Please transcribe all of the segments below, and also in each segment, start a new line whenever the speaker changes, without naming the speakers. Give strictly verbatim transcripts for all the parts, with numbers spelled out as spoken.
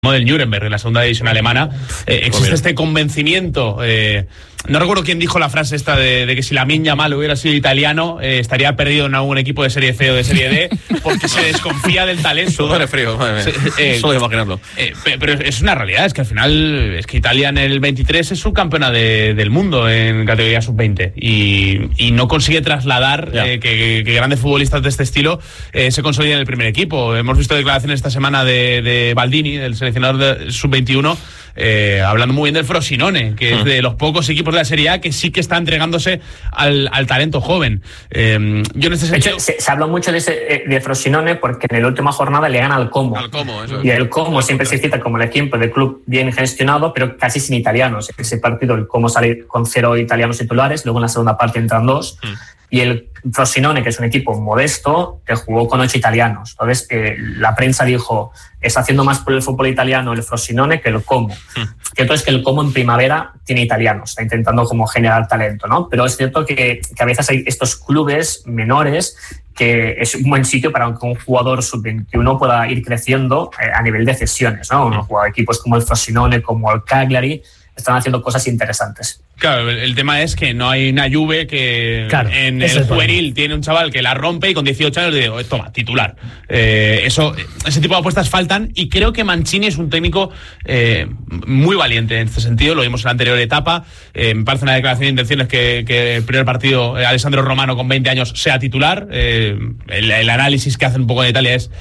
del Nuremberg, en la segunda división alemana. Eh, existe este convencimiento. Eh, no recuerdo quién dijo la frase esta de, de que si Lamine Yamal hubiera sido italiano, eh, estaría perdido en algún equipo de Serie C o de Serie D, porque se desconfía del talento.
Sudor frío, madre mía. Eh, Solo imaginarlo.
Eh, pero es una realidad, es que al final, es que Italia en el veintitrés es subcampeona de, del mundo en categoría sub veinte y, y no consigue trasladar eh, que, que grandes futbolistas de este estilo eh, se consoliden en el primer equipo. Hemos visto declaraciones esta semana de, de Baldini, del seleccionador de sub veintiuno, eh, hablando muy bien del Frosinone, que mm. es de los pocos equipos de la Serie A que sí que está entregándose al, al talento joven. Eh, yo en este sentido...
De hecho, se, se habló mucho de, ese, de Frosinone porque en la última jornada le gana al Como.
Al Como, eso.
Y el Como siempre se cita como el ejemplo del club bien gestionado, pero casi sin italianos. Ese partido el Como sale con cero italianos titulares, luego en la segunda parte entran dos. Mm. Y el Frosinone, que es un equipo modesto, que jugó con ocho italianos. Entonces, eh, la prensa dijo, está haciendo más por el fútbol italiano el Frosinone que el Como. Mm. Cierto es que el Como en primavera tiene italianos, está intentando como generar talento, ¿no? Pero es cierto que, que a veces hay estos clubes menores que es un buen sitio para que un jugador sub veintiuno pueda ir creciendo eh, a nivel de cesiones, ¿no? Unos equipos como el Frosinone, como el Cagliari, están haciendo cosas interesantes.
Claro, el tema es que no hay una Juve que
claro,
en el juvenil tiene un chaval que la rompe y con dieciocho años le digo, toma, titular. Eh, eso, ese tipo de apuestas faltan y creo que Mancini es un técnico eh, muy valiente en este sentido, lo vimos en la anterior etapa. Eh, me parece una declaración de intenciones que, que el primer partido, eh, Alessandro Romano con veinte años sea titular. Eh, el, el análisis que hacen un poco en Italia es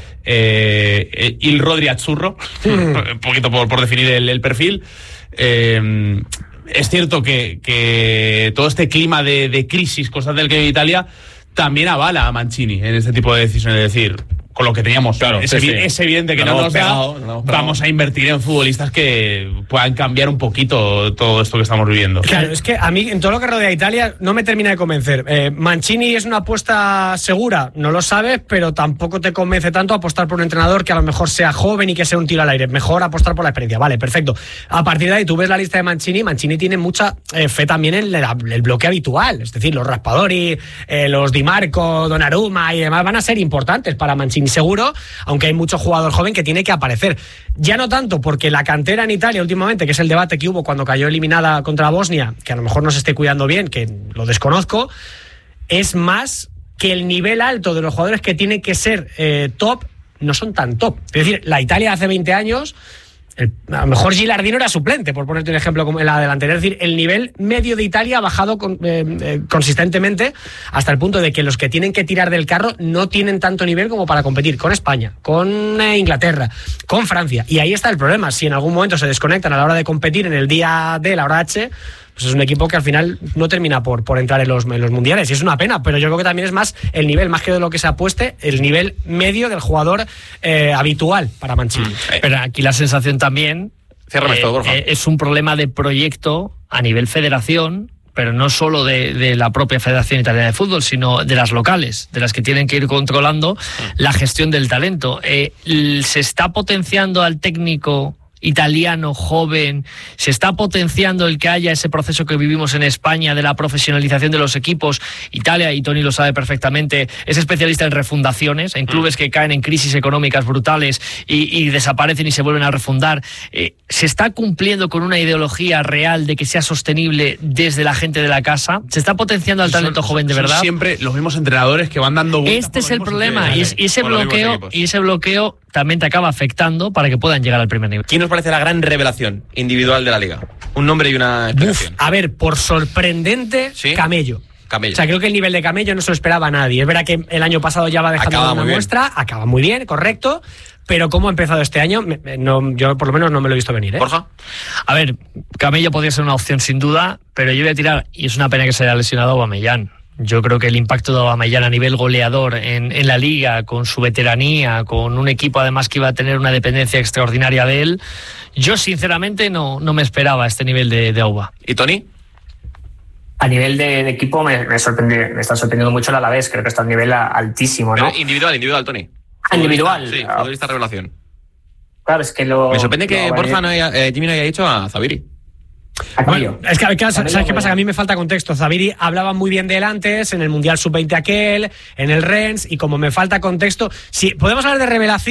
eh, il Rodri azzurro, un poquito por, por definir el, el perfil. Eh, es cierto que, que todo este clima de, de crisis constante del que vive Italia también avala a Mancini en este tipo de decisiones. Es decir, con lo que teníamos,
claro,
es,
sí,
evi-
sí.
es evidente que no,
no
nos
pegado,
da,
no
vamos a invertir en futbolistas que puedan cambiar un poquito todo esto que estamos viviendo.
Claro, es que a mí en todo lo que rodea a Italia no me termina de convencer. Eh, Mancini es una apuesta segura, no lo sabes, pero tampoco te convence tanto apostar por un entrenador que a lo mejor sea joven y que sea un tiro al aire. Mejor apostar por la experiencia. Vale, perfecto. A partir de ahí tú ves la lista de Mancini, Mancini tiene mucha eh, fe también en el, el bloque habitual, es decir, los Raspadori, eh, los Di Marco, Donnarumma y demás van a ser importantes para Mancini seguro, aunque hay mucho jugador joven que tiene que aparecer. Ya no tanto porque la cantera en Italia últimamente, que es el debate que hubo cuando cayó eliminada contra Bosnia, que a lo mejor no se esté cuidando bien, que lo desconozco, es más que el nivel alto de los jugadores que tienen que ser eh, top no son tan top. Es decir, la Italia hace veinte años... El, a lo mejor Gilardino era suplente, por ponerte un ejemplo como en la delantera. Es decir, el nivel medio de Italia ha bajado con, eh, eh, consistentemente hasta el punto de que los que tienen que tirar del carro no tienen tanto nivel como para competir con España, con eh, Inglaterra, con Francia. Y ahí está el problema. Si en algún momento se desconectan a la hora de competir en el día D, la hora H, pues es un equipo que al final no termina por, por entrar en los, en los mundiales. Y es una pena, pero yo creo que también es más el nivel, más que de lo que se apueste, el nivel medio del jugador eh, habitual para Mancini. Mm.
Pero aquí la sensación también
Ciérrame esto, Borja.
eh, es un problema de proyecto a nivel federación, pero no solo de, de la propia Federación Italiana de Fútbol, sino de las locales, de las que tienen que ir controlando la gestión del talento. Eh, se está potenciando al técnico italiano joven, se está potenciando el que haya ese proceso que vivimos en España de la profesionalización de los equipos. Italia, y Tony lo sabe perfectamente, es especialista en refundaciones, en clubes que caen en crisis económicas brutales y, y desaparecen y se vuelven a refundar. Eh, ¿Se está cumpliendo con una ideología real de que sea sostenible desde la gente de la casa? ¿Se está potenciando al talento
son,
joven de
son
verdad?
Siempre los mismos entrenadores que van dando vueltas.
Este es el problema, y, es, y, ese
Por los
bloqueo,
mismos
y ese bloqueo también te acaba afectando para que puedan llegar al primer nivel.
¿Quién nos parece la gran revelación individual de la Liga? Un nombre y una explicación.
Uf, a ver, por sorprendente,
¿Sí?
Camello.
Camello.
O sea, creo que el nivel de Camello no se lo esperaba nadie. Es verdad que el año pasado ya va dejando
Acaba
una
muy
muestra,
bien.
acaba muy bien, correcto, pero cómo ha empezado este año, me- no, yo por lo menos no me lo he visto venir, ¿eh?
Borja.
A ver, Camello podría ser una opción sin duda, pero yo voy a tirar, y es una pena que se haya lesionado Aubameyang. Yo creo que el impacto de Aubameyang a nivel goleador en, en la Liga, con su veteranía, con un equipo además que iba a tener una dependencia extraordinaria de él, yo sinceramente no, no me esperaba este nivel de, de Auba.
¿Y Tony?
A nivel de, de equipo me, me, sorprende, me está sorprendiendo mucho el Alavés, creo que está a un nivel a- altísimo, ¿no?
Pero individual, individual, Tony.
Ah, individual.
Sí, futbolista revelación.
Claro, es que lo...
Me sorprende que
lo-
Borja no haya, eh, Jimmy no haya dicho a Zabiri.
a Camello.
Bueno, es que, a ver, ¿sabes
Camello,
qué pasa? Que a mí me falta contexto. Zabiri hablaba muy bien de él antes, en el Mundial sub veinte aquel, en el Rennes, y como me falta contexto... Si podemos hablar de revelación,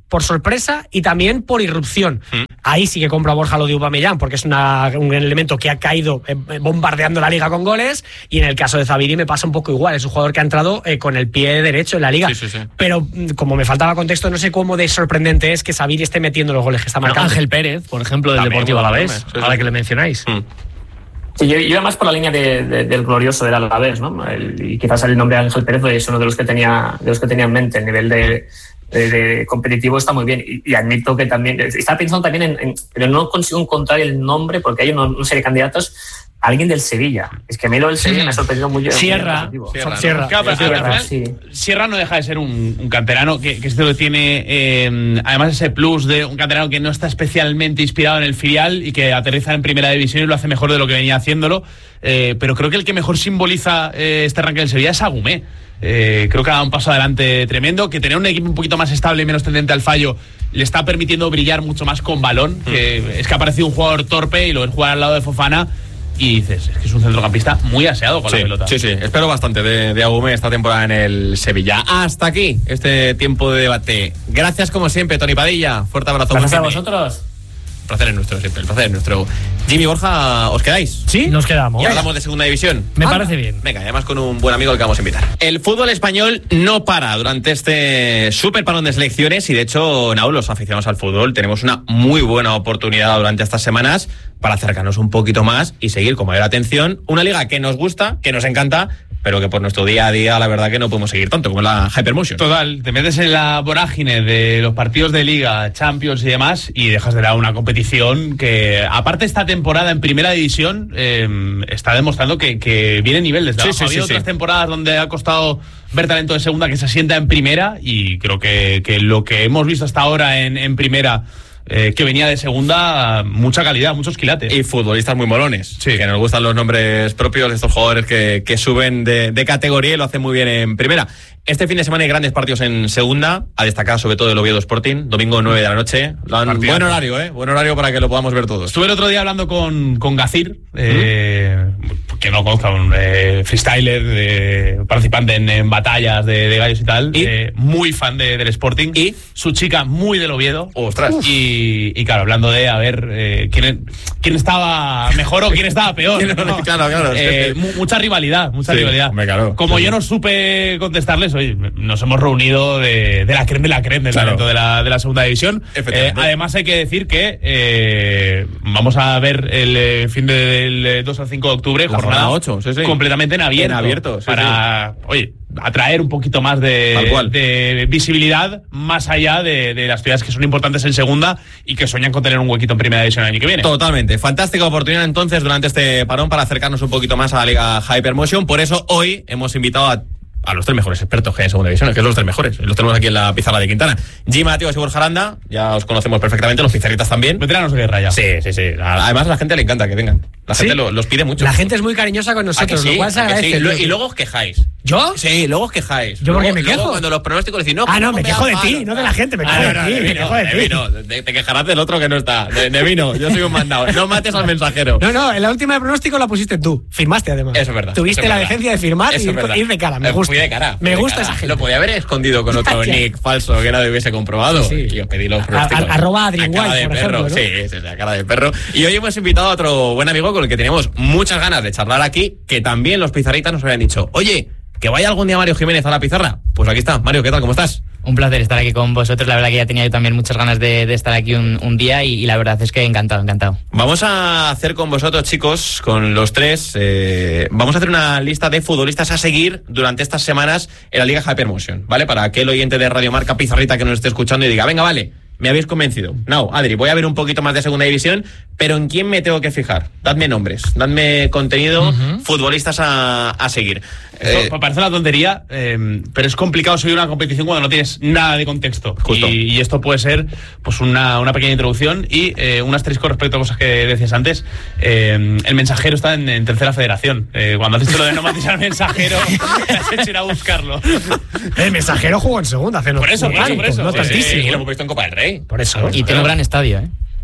por sorpresa y también por irrupción.
Mm.
Ahí sí que compro a Borja lo de Aubameyang, porque es una, un elemento que ha caído eh, bombardeando la liga con goles, y en el caso de Zubiri me pasa un poco igual, es un jugador que ha entrado eh, con el pie derecho en la liga.
Sí, sí, sí.
Pero como me faltaba contexto, no sé cómo de sorprendente es que Zubiri esté metiendo los goles que está
Bueno,
marcando.
Ángel Pérez, por ejemplo, del
También,
Deportivo
bueno,
Alavés,
sí, sí.
ahora que le mencionáis.
Mm.
Sí, yo, yo iba más por la línea de, de, del glorioso del Alavés, ¿no? El, y quizás el nombre de Ángel Pérez es uno de los que tenía, de los que tenía en mente. El nivel de, de, de competitivo está muy bien. Y, y admito que también, estaba pensando también en, en, pero no consigo encontrar el nombre porque hay una, una serie de candidatos. Alguien del Sevilla. Es que a mí lo del Sevilla me ha sorprendido mucho.
Sierra.
Sierra, ¿no?
Sierra.
Claro, pero
Sí,
al
verdad,
final,
sí.
Sierra no deja de ser un, un canterano que, que esto lo tiene, eh, además ese plus de un canterano que no está especialmente inspirado en el filial y que aterriza en primera división y lo hace mejor de lo que venía haciéndolo. Eh, pero creo que el que mejor simboliza eh, este arranque del Sevilla es Agumé. Eh, creo que ha dado un paso adelante tremendo, que tener un equipo un poquito más estable y menos tendente al fallo le está permitiendo brillar mucho más con balón. Que es que ha parecido un jugador torpe y lo ves jugar al lado de Fofana y dices, es que es un centrocampista muy aseado con
Sí,
la pelota.
sí, sí, espero bastante de, de Agumé esta temporada en el Sevilla. Hasta aquí este tiempo de debate. Gracias como siempre, Tony Padilla. Fuerte abrazo.
Gracias a
buen fin de-
vosotros.
El placer es nuestro siempre, el placer es nuestro. Jimmy, Borja, ¿os quedáis?
Sí, nos quedamos.
Y hablamos de segunda división.
Me
Anda.
parece bien.
Venga, y además con un buen amigo al que vamos a invitar. El fútbol español no para durante este súper parón de selecciones y de hecho, Nau, los aficionados al fútbol tenemos una muy buena oportunidad durante estas semanas para acercarnos un poquito más y seguir con mayor atención una liga que nos gusta, que nos encanta, pero que por nuestro día a día la verdad que no podemos seguir tanto, como la Hypermotion.
Total, te metes en la vorágine de los partidos de Liga, Champions y demás y dejas de lado una competición que, aparte esta temporada en Primera División, eh, está demostrando que, que viene nivel desde
Sí,
abajo.
sí,
Ha habido
sí,
otras
sí.
temporadas donde ha costado ver talento de segunda que se asienta en Primera y creo que, que lo que hemos visto hasta ahora en, en Primera, eh, que venía de segunda, mucha calidad, muchos quilates.
Y futbolistas muy molones,
Sí.
que nos gustan los nombres propios de estos jugadores que, que suben de, de categoría y lo hacen muy bien en primera. Este fin de semana hay grandes partidos en segunda, a destacar sobre todo el Oviedo Sporting, domingo nueve de la noche. Lo han-
Partidazo.
buen horario, ¿eh? Buen horario para que lo podamos ver todos.
Estuve el otro día hablando con, con Gacir, eh, que no conozca, un eh, freestyler, de, participante en, en batallas de, de gallos y tal,
¿Y?
eh, muy fan de- del Sporting.
¿Y?
Su chica muy del Oviedo.
Ostras.
Y, y claro, hablando de, a ver, eh, quién, quién estaba mejor o quién estaba peor.
¿Quién-
¿no?
claro, claro, es
Eh,
que-
mu- mucha rivalidad, mucha
Sí,
rivalidad.
hombre, claro.
Como
Sí,
yo
sí.
no supe contestarles, oye, nos hemos reunido de, de la creme de la creme del
Claro.
talento de la, de la segunda división.
Efectivamente.
Eh, además hay que decir que eh, vamos a ver el eh, fin del eh, dos al cinco de octubre,
La
jornada
jornada ocho, sí, sí.
completamente en abierto.
En abierto, sí,
para, oye, atraer un poquito más
Tal
de,
cual.
de visibilidad más allá de, de las ciudades que son importantes en segunda y que sueñan con tener un huequito en primera división el año que viene.
Totalmente. Fantástica oportunidad entonces durante este parón para acercarnos un poquito más a la Liga Hypermotion. Por eso hoy hemos invitado a, a los tres mejores expertos que hay en segunda división, que son los tres mejores. Los tenemos aquí en la pizarra de Quintana. Jim Mateos y Borja Aranda, ya os conocemos perfectamente, los pizarritas también.
Veteranos de guerra ya.
Sí, sí, sí. Además a la gente le encanta que vengan. La
¿Sí?
gente lo- los pide mucho.
La gente es muy cariñosa con
¿A que
nosotros,
sí?
lo cual se
¿A que
agradece.
sí? Lo-
tío.
Y luego os quejáis.
¿Yo?
Sí, luego os quejáis.
¿Yo por qué
Luego-
me
luego
quejo?
cuando los pronósticos decís, no,
Ah, no,
¿cómo
me
pegan
quejo de
palos?
ti, no de la gente, me
Ah,
quejo
no,
de
no,
ti,
de
me
vino,
quejo de
de
ti.
vino. Te, te quejarás del otro que no está. De, de vino, yo soy un mandado. No mates al mensajero.
No, no, en la última de pronóstico la pusiste tú. Firmaste además.
Eso es verdad.
Tuviste
eso es
la
verdad.
decencia de firmar
Eso
y
es verdad.
ir de cara. Me
Eh,
gusta.
Fui de cara.
Me
fui de
gusta
cara.
esa gente.
Lo podía haber escondido con otro
Gracias.
nick falso que nadie hubiese comprobado.
Sí, sí.
Y os pedí los
A-
pronósticos.
a- arroba Adrian
A cara
White,
de
por
perro.
ejemplo, ¿no?
Sí, sí, sí, a cara de perro. Y hoy hemos invitado a otro buen amigo con el que teníamos muchas ganas de charlar aquí, que también los pizarritas nos habían dicho, oye, que vaya algún día Mario Jiménez a la pizarra. Pues aquí está. Mario, ¿qué tal? ¿Cómo estás?
Un placer estar aquí con vosotros. La verdad que ya tenía yo también muchas ganas de, de estar aquí un, un día y, y la verdad es que encantado, encantado.
Vamos a hacer con vosotros, chicos, con los tres, eh, vamos a hacer una lista de futbolistas a seguir durante estas semanas en la Liga Hypermotion, ¿vale? Para aquel oyente de Radio Marca Pizarrita que nos esté escuchando y diga, venga, vale, me habéis convencido. No, Adri, voy a ver un poquito más de segunda división, pero ¿en quién me tengo que fijar? Dadme nombres, dadme contenido,
Ujú.
futbolistas a, a seguir.
Esto
Eh,
me parece una tontería, eh, pero es complicado seguir una competición cuando no tienes nada de contexto.
Justo.
Y, y esto puede ser pues una, una pequeña introducción y eh, un asterisco respecto a cosas que decías antes. Eh, el mensajero está en, en tercera federación. Eh, cuando has dicho lo de no matizar al mensajero, te has hecho ir a buscarlo.
El mensajero jugó en segunda hace no
Por eso,
no
por eso,
tanto,
por eso.
No
Sí,
sí,
tantísimo.
y lo hemos visto en Copa del Rey.
Por eso.
Y tiene un gran estadio, ¿eh?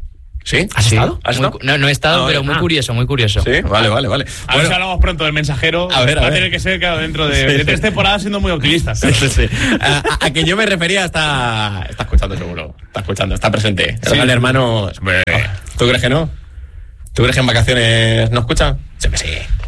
¿Sí?
¿Has
¿Sí?
estado?
¿Has
Muy
estado?
cu- no, no he estado,
Ah,
pero
vale.
muy
Ah.
curioso, muy curioso.
Sí, vale, vale, vale.
A ver si hablamos pronto del mensajero.
A ver, a
Va a
ver.
tener que ser, claro, dentro de,
Sí,
de
sí.
tres temporadas siendo muy optimistas.
Sí, sí, sí. A, a- a que yo me refería está, está escuchando seguro. Está escuchando, está presente. El
Sí.
gran hermano. ¿Tú crees que no? ¿Tú crees que en vacaciones no escucha? Sí que sí.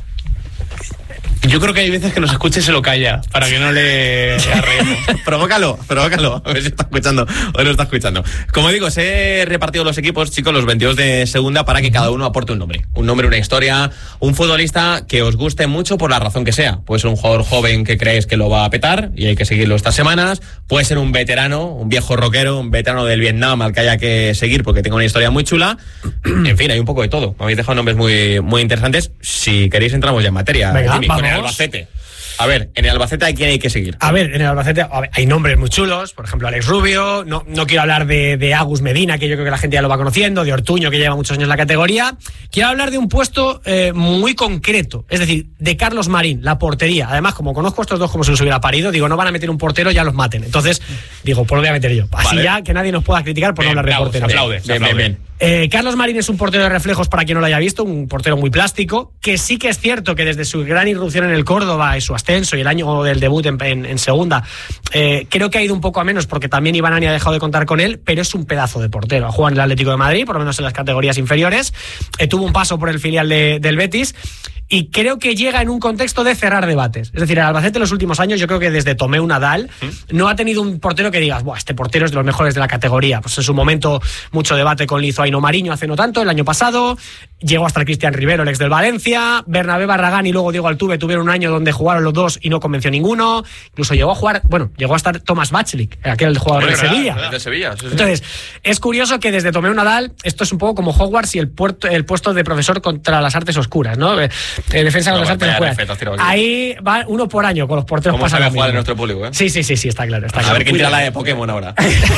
Yo creo que hay veces que nos escucha y se lo calla para que no le arreemos.
Provócalo, provócalo. A ver si está escuchando o no está escuchando. Como digo, se he repartido los equipos, chicos, los veintidós de segunda, para que cada uno aporte un nombre. Un nombre, una historia, un futbolista que os guste mucho por la razón que sea. Puede ser un jugador joven que creéis que lo va a petar y hay que seguirlo estas semanas. Puede ser un veterano, un viejo rockero, un veterano del Vietnam al que haya que seguir porque tenga una historia muy chula. En fin, hay un poco de todo. Me habéis dejado nombres muy, muy interesantes. Si queréis entramos ya en materia.
Venga,
Jimmy, con el
vamos.
Albacete. A ver, en el Albacete ¿a quién hay que seguir?
A ver, en el Albacete a ver, hay nombres muy chulos, por ejemplo, Alex Rubio, no, no quiero hablar de, de Agus Medina, que yo creo que la gente ya lo va conociendo, de Ortuño, que lleva muchos años en la categoría. Quiero hablar de un puesto eh, muy concreto, es decir, de Carlos Marín, la portería. Además, como conozco a estos dos como si los hubiera parido, digo, no van a meter un portero, ya los maten. Entonces, digo, pues lo voy a meter yo. Así
Vale.
ya que nadie nos pueda criticar por
Bien,
no hablar de
bravo,
porteros.
se aplaude, se
Bien, bien,
aplaude.
bien.
Eh, Carlos Marín es un portero de reflejos para quien no lo haya visto, un portero muy plástico, que sí que es cierto que desde su gran irrupción en el Córdoba y su ascenso y el año del debut en, en, en segunda, eh, creo que ha ido un poco a menos porque también Iván Ani ha dejado de contar con él, pero es un pedazo de portero. Ha jugado en el Atlético de Madrid, por lo menos en las categorías inferiores, eh, tuvo un paso por el filial de, del Betis. Y creo que llega en un contexto de cerrar debates. Es decir, el Albacete en los últimos años, yo creo que desde Tomeu Nadal, no ha tenido un portero que digas, buah, este portero es de los mejores de la categoría. Pues en su momento, mucho debate con Lizoaino Mariño hace no tanto, el año pasado. Llegó hasta el Cristian Rivero, el ex del Valencia. Bernabé Barragán y luego Diego Altuve tuvieron un año donde jugaron los dos y no convenció ninguno. Incluso llegó a jugar, bueno, llegó a estar Tomás Bachlik, aquel jugador
Bueno,
de
verdad,
Sevilla.
verdad.
De Sevilla, sí, sí.
Entonces, es curioso que desde Tomeu Nadal, esto es un poco como Hogwarts y el, puerto, el puesto de profesor contra las artes oscuras, ¿no? Eh, eh, defensa
No,
contra las artes
vaya
oscuras.
respeto has tirado aquí.
Ahí va uno por año con los porteros
¿Cómo
pasando
sabe
lo
jugar
mismo.
en nuestro público, eh?
Sí, sí, sí, sí, está claro. Está
A
claro.
ver quién tira
Cuidado.
la de Pokémon ahora.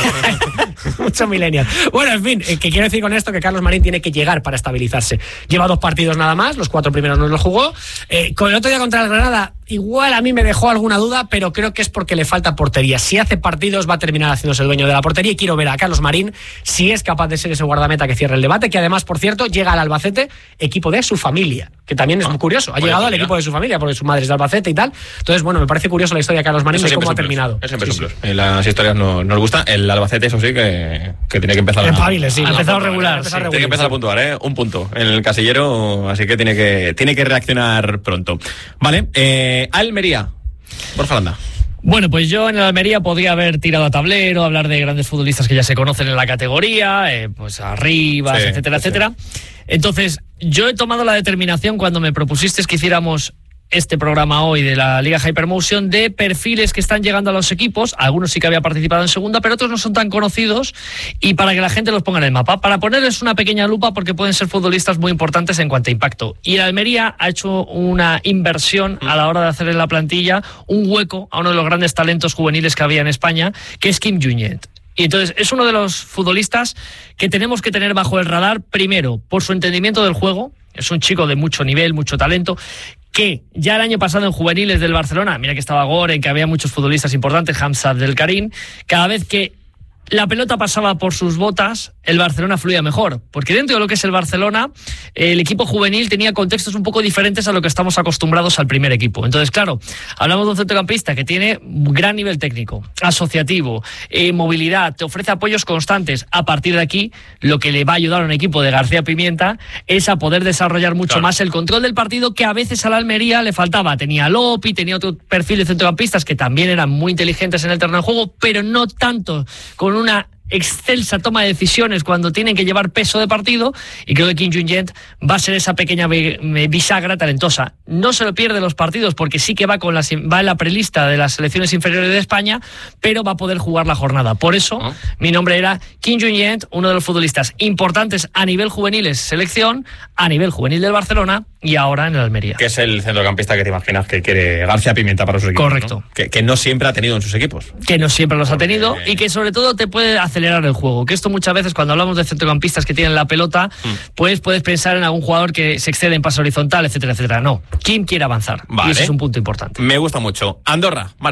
Mucho millennial. Bueno, en fin, eh, que quiero decir con esto que Carlos Marín tiene que llegar para estabilizarse. Lleva dos partidos nada más, los cuatro primeros no los jugó. Eh, con el otro día contra el Granada, igual a mí me dejó alguna duda, pero creo que es porque le falta portería. Si hace partidos va a terminar haciéndose el dueño de la portería y quiero ver a Carlos Marín si es capaz de ser ese guardameta que cierre el debate, que además, por cierto, llega al Albacete, equipo de su familia, que también es muy curioso. Ha
bueno,
llegado al
mira.
equipo de su familia, porque su madre es de Albacete y tal. Entonces, bueno, me parece curioso la historia de Carlos Marín
Eso
y cómo
siempre
ha
es un plus.
terminado.
Eso siempre
Sí,
es un
sí.
plus. En las historias no, nos gusta. El Albacete, eso sí, que, que tiene que empezar a...
Empabile, sí.
Ha
no,
empezado
no, no,
regular,
ha empezado
sí.
Tiene que empezar a puntuar, ¿eh? Un punto en el casillero, así que tiene que, tiene que reaccionar pronto. Vale, eh, Almería. Borja Landa.
Bueno, pues yo en el Almería podría haber tirado a tablero, hablar de grandes futbolistas que ya se conocen en la categoría, eh, pues Arribas,
Sí,
etcétera,
sí.
etcétera. Entonces, yo he tomado la determinación cuando me propusiste que hiciéramos este programa hoy de la Liga Hypermotion de perfiles que están llegando a los equipos. Algunos sí que había participado en segunda, pero otros no son tan conocidos, y para que la gente los ponga en el mapa, para ponerles una pequeña lupa, porque pueden ser futbolistas muy importantes en cuanto a impacto. Y el Almería ha hecho una inversión a la hora de hacer en la plantilla un hueco a uno de los grandes talentos juveniles que había en España, que es Kim Junyent. Y entonces es uno de los futbolistas que tenemos que tener bajo el radar, primero, por su entendimiento del juego. Es un chico de mucho nivel, mucho talento, que ya el año pasado en juveniles del Barcelona, mira que estaba Goren, que había muchos futbolistas importantes, Hamza del Karim, cada vez que la pelota pasaba por sus botas, el Barcelona fluía mejor, porque dentro de lo que es el Barcelona, el equipo juvenil tenía contextos un poco diferentes a lo que estamos acostumbrados al primer equipo. Entonces, claro, hablamos de un centrocampista que tiene gran nivel técnico, asociativo, eh, movilidad, te ofrece apoyos constantes. A partir de aquí, lo que le va a ayudar a un equipo de García Pimienta es a poder desarrollar mucho
Claro.
más el control del partido, que a veces a la Almería le faltaba. Tenía a Lopi, tenía otro perfil de centrocampistas que también eran muy inteligentes en el terreno de juego, pero no tanto con una excelsa toma de decisiones cuando tienen que llevar peso de partido, y creo que Kim Junyent va a ser esa pequeña bisagra talentosa. No se lo pierde los partidos porque sí que va con las, va en la prelista de las selecciones inferiores de España, pero va a poder jugar la jornada. Por eso
¿Ah?
mi nombre era Kim Junyent, uno de los futbolistas importantes a nivel juveniles selección, a nivel juvenil del Barcelona y ahora en el Almería.
Que es el centrocampista que te imaginas que quiere García Pimienta para sus equipos.
Correcto.
¿no? Que, que no siempre ha tenido en sus equipos.
Que no siempre los
Porque-
ha tenido y que sobre todo te puede acelerar el juego. Que esto muchas veces cuando hablamos de centrocampistas que tienen la pelota,
Mm.
pues puedes pensar en algún jugador que se excede en paso horizontal, etcétera, etcétera. No, Kim quiere avanzar.
Vale.
Y ese es un punto importante.
Me gusta mucho. Andorra, Mario.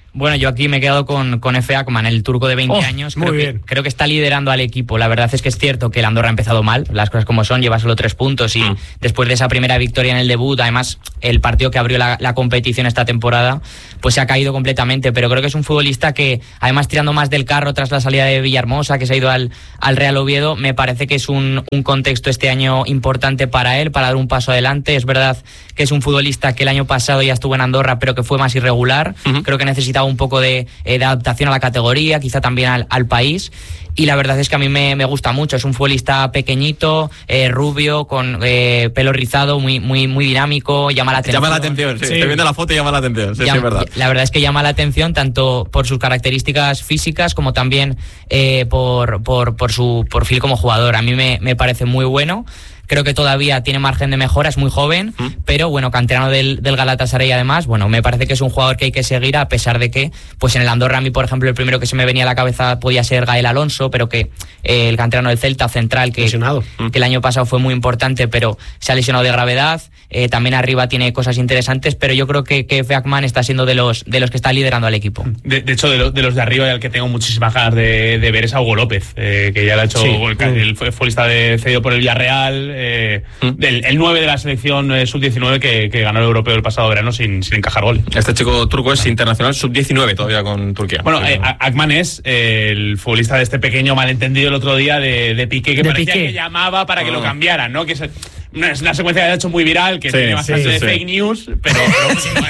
Bueno, yo aquí me he quedado con, con Efe Akman, el turco de veinte
oh,
años.
Muy
creo
bien.
Que, creo que está liderando al equipo. La verdad es que es cierto que el Andorra ha empezado mal, las cosas como son, lleva solo tres puntos y mm. después de esa primera victoria en el debut, además el partido que abrió la, la competición esta temporada, pues se ha caído completamente. Pero creo que es un futbolista que, además tirando más del carro tras la salida de Villahermosa, que se ha ido al, al Real Oviedo, me parece que es un, un contexto este año importante para él, para dar un paso adelante. Es verdad que es un futbolista que el año pasado ya estuvo en Andorra, pero que fue más irregular. Uh-huh. Creo que necesitaba un poco de Eh, de adaptación a la categoría, quizá también al, al país, y la verdad es que a mí me, me gusta mucho. Es un futbolista pequeñito, eh, rubio, con eh, pelo rizado, muy, muy, muy dinámico, llama la atención.
Llama la atención, sí.
sí.
Estoy viendo la foto y llama la atención, sí,
Llama,
sí, es verdad.
La verdad es que llama la atención tanto por sus características físicas como también eh, por, por, por su perfil como jugador. A mí me, me parece muy bueno. Creo que todavía tiene margen de mejora, es muy joven, ¿Mm? pero bueno, canterano del, del Galatasaray además, bueno, me parece que es un jugador que hay que seguir, a pesar de que, pues en el Andorra a mí, por ejemplo, el primero que se me venía a la cabeza podía ser Gael Alonso, pero que eh, el canterano del Celta central, que, que el año pasado fue muy importante, pero se ha lesionado de gravedad, eh, también arriba tiene cosas interesantes, pero yo creo que, que Efe Akman está siendo de los, de los que está liderando al equipo.
De, de hecho, de, lo, de los de arriba, el que tengo muchísimas ganas de, de ver es a Hugo López, eh, que ya lo ha hecho, sí. el, el futbolista de, cedido por el Villarreal, Eh, ¿Mm? el, el nueve de la selección eh, sub diecinueve que, que ganó el europeo el pasado verano sin, sin encajar gol.
Este chico turco es internacional sub diecinueve todavía con Turquía.
Bueno, eh, Akman es eh, el futbolista de este pequeño malentendido el otro día de, de Piqué, que de parecía Piqué. que llamaba para que oh. lo cambiaran, ¿no? Que es una, es una secuencia que ha hecho muy viral, que sí, tiene bastante sí, de sí. fake news, pero, pero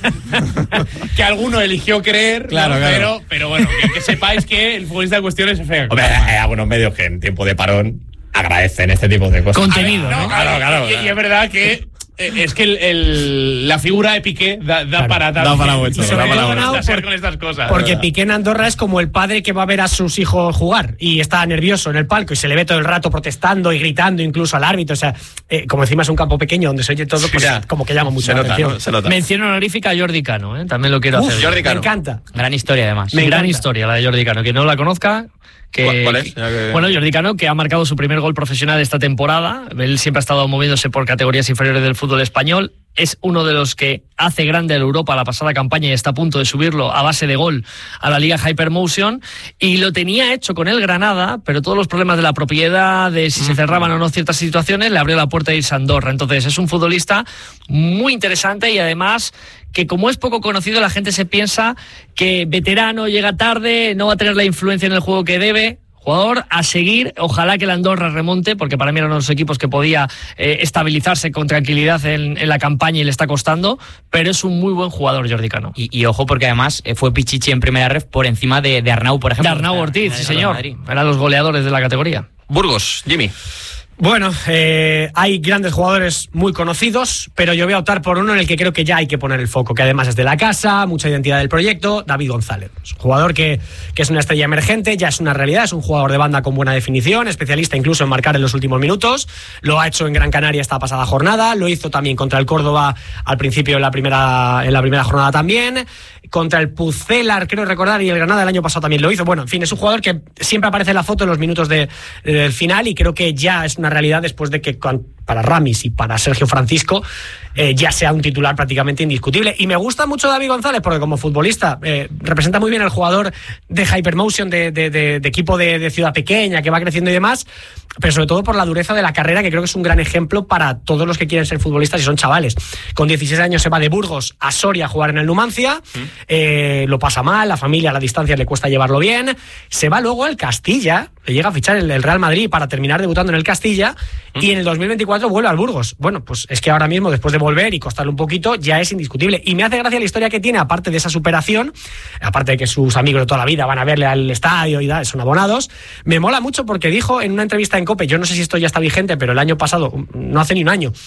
bueno, que alguno eligió creer,
claro,
¿no?
claro.
pero, pero bueno, que, que sepáis que el futbolista de cuestión es Efe Akman.
Hombre, hay algunos medios que en tiempo de parón agradecen este tipo de cosas.
Contenido,
¿no?
¿no?
Claro, claro. Y, y es verdad que eh, es que el, el, la figura de Piqué da, da
claro,
para
da para mucho,
da
da para
mucho por, con estas cosas.
Porque Piqué en Andorra es como el padre que va a ver a sus hijos jugar y está nervioso en el palco y se le ve todo el rato protestando y gritando incluso al árbitro. O sea, eh, como encima es un campo pequeño donde se oye todo, pues sí, como que llama mucho
se
la
nota,
atención.
¿no? Se nota.
Mención honorífica a Jordi Cano, ¿eh? También lo quiero
Uf,
hacer.
Jordi Cano.
Me encanta.
Gran historia además.
Me gran
encanta.
historia la de Jordi Cano. Que no la conozca, que,
¿Cuál es?
que, bueno, Jordi Cano, que ha marcado su primer gol profesional esta temporada. Él siempre ha estado moviéndose por categorías inferiores del fútbol español. Es uno de los que hace grande a Europa la pasada campaña y está a punto de subirlo a base de gol a la Liga Hypermotion, y lo tenía hecho con el Granada, pero todos los problemas de la propiedad, de si se cerraban o no ciertas situaciones, le abrió la puerta de irse a Andorra. Entonces es un futbolista muy interesante y además que, como es poco conocido, la gente se piensa que veterano, llega tarde, no va a tener la influencia en el juego que debe. Jugador a seguir, ojalá que la Andorra remonte, porque para mí era uno de los equipos que podía eh, estabilizarse con tranquilidad en, en la campaña y le está costando, pero es un muy buen jugador Jordi Cano.
Y, y ojo, porque además eh, fue Pichichi en primera ref por encima de, de Arnau, por ejemplo.
De Arnau Ortiz, sí señor, eran los goleadores de la categoría.
Burgos, Jimmy.
Bueno, eh, hay grandes jugadores muy conocidos, pero yo voy a optar por uno en el que creo que ya hay que poner el foco, que además es de la casa, mucha identidad del proyecto, David González. Es un jugador que, que es una estrella emergente, ya es una realidad, es un jugador de banda con buena definición, especialista incluso en marcar en los últimos minutos. Lo ha hecho en Gran Canaria esta pasada jornada, lo hizo también contra el Córdoba al principio en la primera, en la primera jornada también. Contra el Pucelar, creo recordar, y el Granada el año pasado también lo hizo. Bueno, en fin, es un jugador que siempre aparece en la foto en los minutos de, de, del final, y creo que ya es una realidad después de que para Ramis y para Sergio Francisco eh, ya sea un titular prácticamente indiscutible. Y me gusta mucho David González porque como futbolista eh, representa muy bien al jugador de Hypermotion, de, de, de, de equipo de, de ciudad pequeña que va creciendo y demás, pero sobre todo por la dureza de la carrera, que creo que es un gran ejemplo para todos los que quieren ser futbolistas y son chavales. Con dieciséis años se va de Burgos a Soria a jugar en el Numancia, ¿Mm? eh, lo pasa mal, la familia a la distancia le cuesta llevarlo bien, se va luego al Castilla, le llega a fichar el, el Real Madrid para terminar debutando en el Castilla, ¿Mm? y en el dos mil veinticuatro vuelve al Burgos. Bueno, pues es que ahora mismo, después de volver y costarle un poquito, ya es indiscutible. Y me hace gracia la historia que tiene, aparte de esa superación, aparte de que sus amigos de toda la vida van a verle al estadio y da, son abonados, me mola mucho porque dijo en una entrevista en COPE, yo no sé si esto ya está vigente, pero el año pasado, no hace ni un año,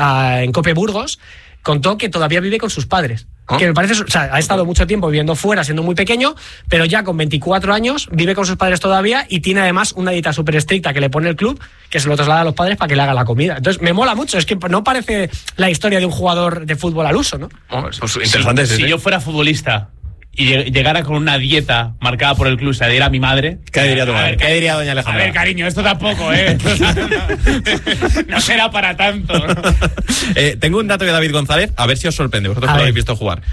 en COPE Burgos, contó que todavía vive con sus padres. ¿Oh? Que me parece, o sea, ha estado mucho tiempo viviendo fuera, siendo muy pequeño, pero ya con veinticuatro años vive con sus padres todavía y tiene además una dieta súper estricta que le pone el club, que se lo traslada a los padres para que le haga la comida. Entonces me mola mucho, es que no parece la historia de un jugador de fútbol al uso, ¿no?
Oh, pues interesante.
Si,
sí,
si yo fuera futbolista y llegara con una dieta marcada por el club, se la diera a mi madre,
¿qué diría tu madre?
A ver,
¿Qué diría doña Alejandra?
A ver, cariño, esto tampoco, ¿eh? No será para tanto.
eh, tengo un dato de David González, a ver si os sorprende, vosotros que lo habéis visto jugar.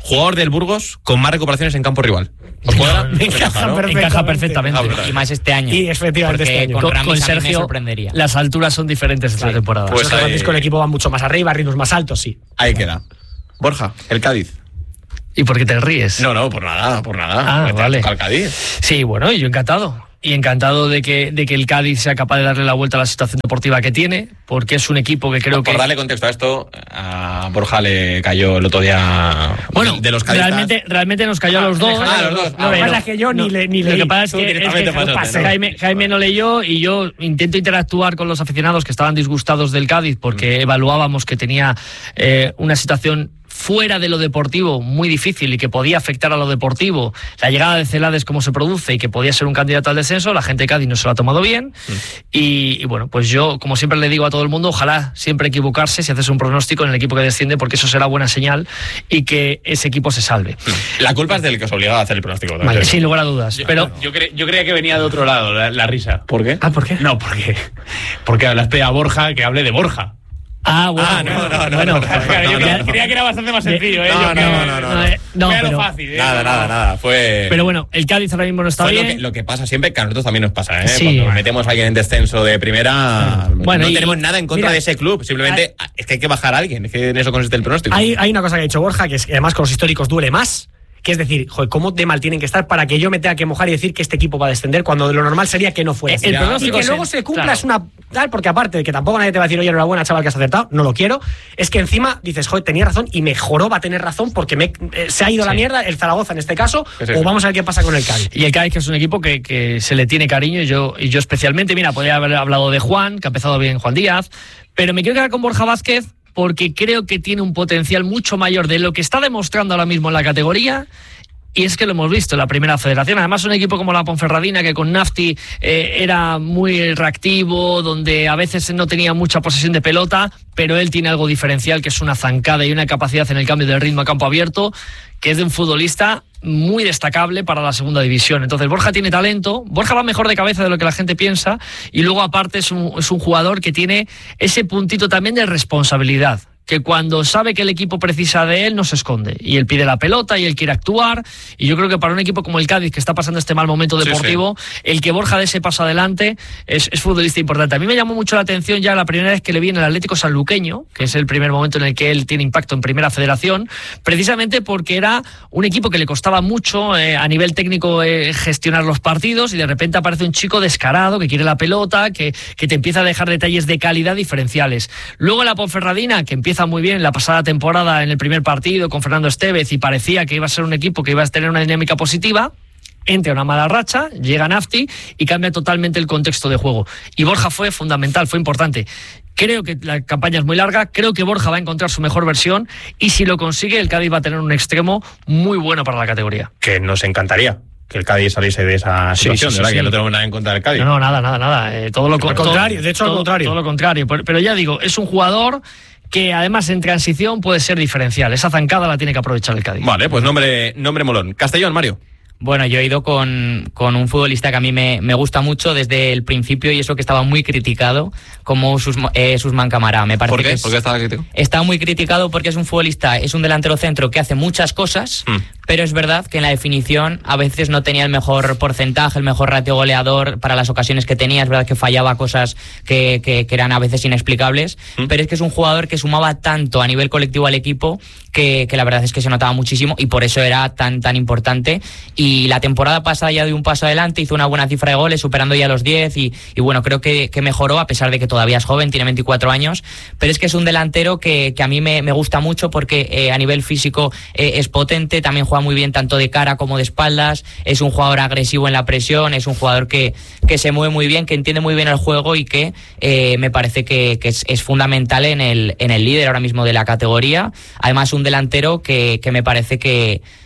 jugador del Burgos con más recuperaciones en campo rival. ¿Os cuadra?
Me encaja,
¿no?
perfectamente.
Encaja perfectamente.
Ah,
Y más este año.
Y efectivamente
Porque
este año.
con,
Con,
Ramis
con
a mí me
Sergio,
sorprendería.
las alturas son diferentes esta
Sí.
temporada.
Pues
Sergio
ahí-
Francisco, el equipo va mucho más arriba, ritmos más altos, sí.
Ahí queda. Borja, el Cádiz.
¿Y por qué te ríes?
No, no, por nada, por nada.
Ah,
Te
vale.
toca el Cádiz.
Sí, bueno, y yo encantado. Y encantado de que, de que el Cádiz sea capaz de darle la vuelta a la situación deportiva que tiene, porque es un equipo que creo
por,
que...
Por darle contexto a esto, a Borja le cayó el otro día
Bueno,
de, de los cadistas.
realmente, realmente nos cayó a los dos.
Ah, los dos.
Lo que
Pero-
pasa es que yo ni, le, ni
Lo
leí.
que pasa es
Tú
que, es que
directamente pasaste,
Jaime,
¿no?
Jaime, Jaime no leyó y yo intento interactuar con los aficionados que estaban disgustados del Cádiz porque evaluábamos que tenía eh, una situación fuera de lo deportivo muy difícil y que podía afectar a lo deportivo, la llegada de Celades cómo se produce y que podía ser un candidato al descenso. La gente de Cádiz no se lo ha tomado bien mm. y, y bueno, pues yo como siempre le digo a todo el mundo, ojalá siempre equivocarse si haces un pronóstico en el equipo que desciende, porque eso será buena señal y que ese equipo se salve.
La culpa es del que os obligaba a hacer el pronóstico. ¿No?
Vale, sin lugar a dudas.
Yo,
pero
yo, cre- yo creía que venía de otro lado la, la risa.
¿Por qué?
Ah, ¿por qué?
No, porque, porque hablaste a Borja, que hable de Borja.
Ah, bueno,
Ah, no, no, no,
bueno,
no, no,
Claro, yo
no,
creía,
no.
creía que era bastante más sencillo, ¿eh?
No,
Yo
no,
que-
no, no, no.
eh, no,
Fue a lo
pero-
fácil, ¿eh?
Nada, nada, nada. Fue.
Pero bueno, el Cádiz ahora mismo no está
Fue lo
bien.
que, lo que pasa siempre, que a nosotros también nos pasa, ¿eh?
Sí.
Cuando metemos a alguien en descenso de primera,
Bueno,
no
y-
tenemos nada en contra
mira,
de ese club. Simplemente es que hay que bajar a alguien. Es que en eso consiste el pronóstico.
Hay, hay una cosa que ha dicho Borja, que es que además con los históricos duele más, que es decir, joder, ¿cómo de mal tienen que estar para que yo me tenga que mojar y decir que este equipo va a descender cuando lo normal sería que no fuera así?
El
Y
pronóstico
que
es-
luego se cumpla
claro.
es una tal, porque aparte de que tampoco nadie te va a decir, oye, enhorabuena, chaval, que has acertado, no lo quiero, es que encima dices, joder, tenía razón y mejoró, va a tener razón porque me, eh, se ha ido a la
Sí.
mierda, el Zaragoza en este caso,
Sí, sí,
o
sí.
vamos a ver qué pasa con el Cádiz.
Y el Cádiz, que es un equipo que, que se le tiene cariño, y yo, y yo especialmente, mira, podría haber hablado de Juan, que ha empezado bien Juan Díaz, pero me quiero quedar con Borja Vázquez porque creo que tiene un potencial mucho mayor de lo que está demostrando ahora mismo en la categoría. Y es que lo hemos visto en la primera federación. Además, un equipo como la Ponferradina, que con Nafti eh, era muy reactivo, donde a veces no tenía mucha posesión de pelota, pero él tiene algo diferencial, que es una zancada y una capacidad en el cambio de ritmo a campo abierto, que es de un futbolista muy destacable para la segunda división. Entonces, Borja tiene talento, Borja va mejor de cabeza de lo que la gente piensa, y luego aparte es un, es un jugador que tiene ese puntito también de responsabilidad, que cuando sabe que el equipo precisa de él no se esconde y él pide la pelota y él quiere actuar, y yo creo que para un equipo como el Cádiz, que está pasando este mal momento
Sí,
deportivo, el que Borja dé ese paso adelante es, es futbolista importante. A mí me llamó mucho la atención ya la primera vez que le vi en el Atlético Sanluqueño, que es el primer momento en el que él tiene impacto en Primera Federación, precisamente porque era un equipo que le costaba mucho eh, a nivel técnico eh, gestionar los partidos, y de repente aparece un chico descarado que quiere la pelota, que, que te empieza a dejar detalles de calidad diferenciales. Luego la Ponferradina, que empieza muy bien la pasada temporada en el primer partido con Fernando Estevez, y parecía que iba a ser un equipo que iba a tener una dinámica positiva, entra una mala racha, llega Nafti y cambia totalmente el contexto de juego. Y Borja fue fundamental, fue importante. Creo que la campaña es muy larga, creo que Borja va a encontrar su mejor versión, y si lo consigue, el Cádiz va a tener un extremo muy bueno para la categoría.
Que nos encantaría que el Cádiz saliese de esa
Sí,
situación,
sí, sí,
¿verdad?
sí.
Que no tenemos nada en contra del Cádiz.
No, no, nada, nada, nada. Eh, todo lo con-
Al contrario,
todo-
de hecho, al
todo-
contrario.
Todo lo contrario. Pero, pero ya digo, es un jugador que además en transición puede ser diferencial. Esa zancada la tiene que aprovechar el Cádiz.
Vale, pues nombre, nombre molón. Castellón, Mario.
Bueno, yo he ido con, con un futbolista que a mí me, me gusta mucho desde el principio, y eso que estaba muy criticado, como Sus, eh, Susman Camará. Me parece
¿Por
que
qué?
es-
¿Por qué estaba crítico?
Está muy criticado porque es un futbolista, es un delantero centro que hace muchas cosas,
Mm.
pero es verdad que en la definición a veces no tenía el mejor porcentaje, el mejor ratio goleador para las ocasiones que tenía. Es verdad que fallaba cosas que, que, que eran a veces inexplicables,
Mm.
pero es que es un jugador que sumaba tanto a nivel colectivo al equipo que, que la verdad es que se notaba muchísimo, y por eso era tan, tan importante. Y la temporada pasada ya dio un paso adelante, hizo una buena cifra de goles, superando ya los diez, y, y bueno, creo que, que mejoró, a pesar de que todavía es joven, tiene veinticuatro años, pero es que es un delantero que, que a mí me, me gusta mucho porque eh, a nivel físico eh, es potente, también juega muy bien tanto de cara como de espaldas, es un jugador agresivo en la presión, es un jugador que, que se mueve muy bien, que entiende muy bien el juego, y que eh, me parece que, que es, es fundamental en el, en el líder ahora mismo de la categoría. Además, un delantero que, que me parece que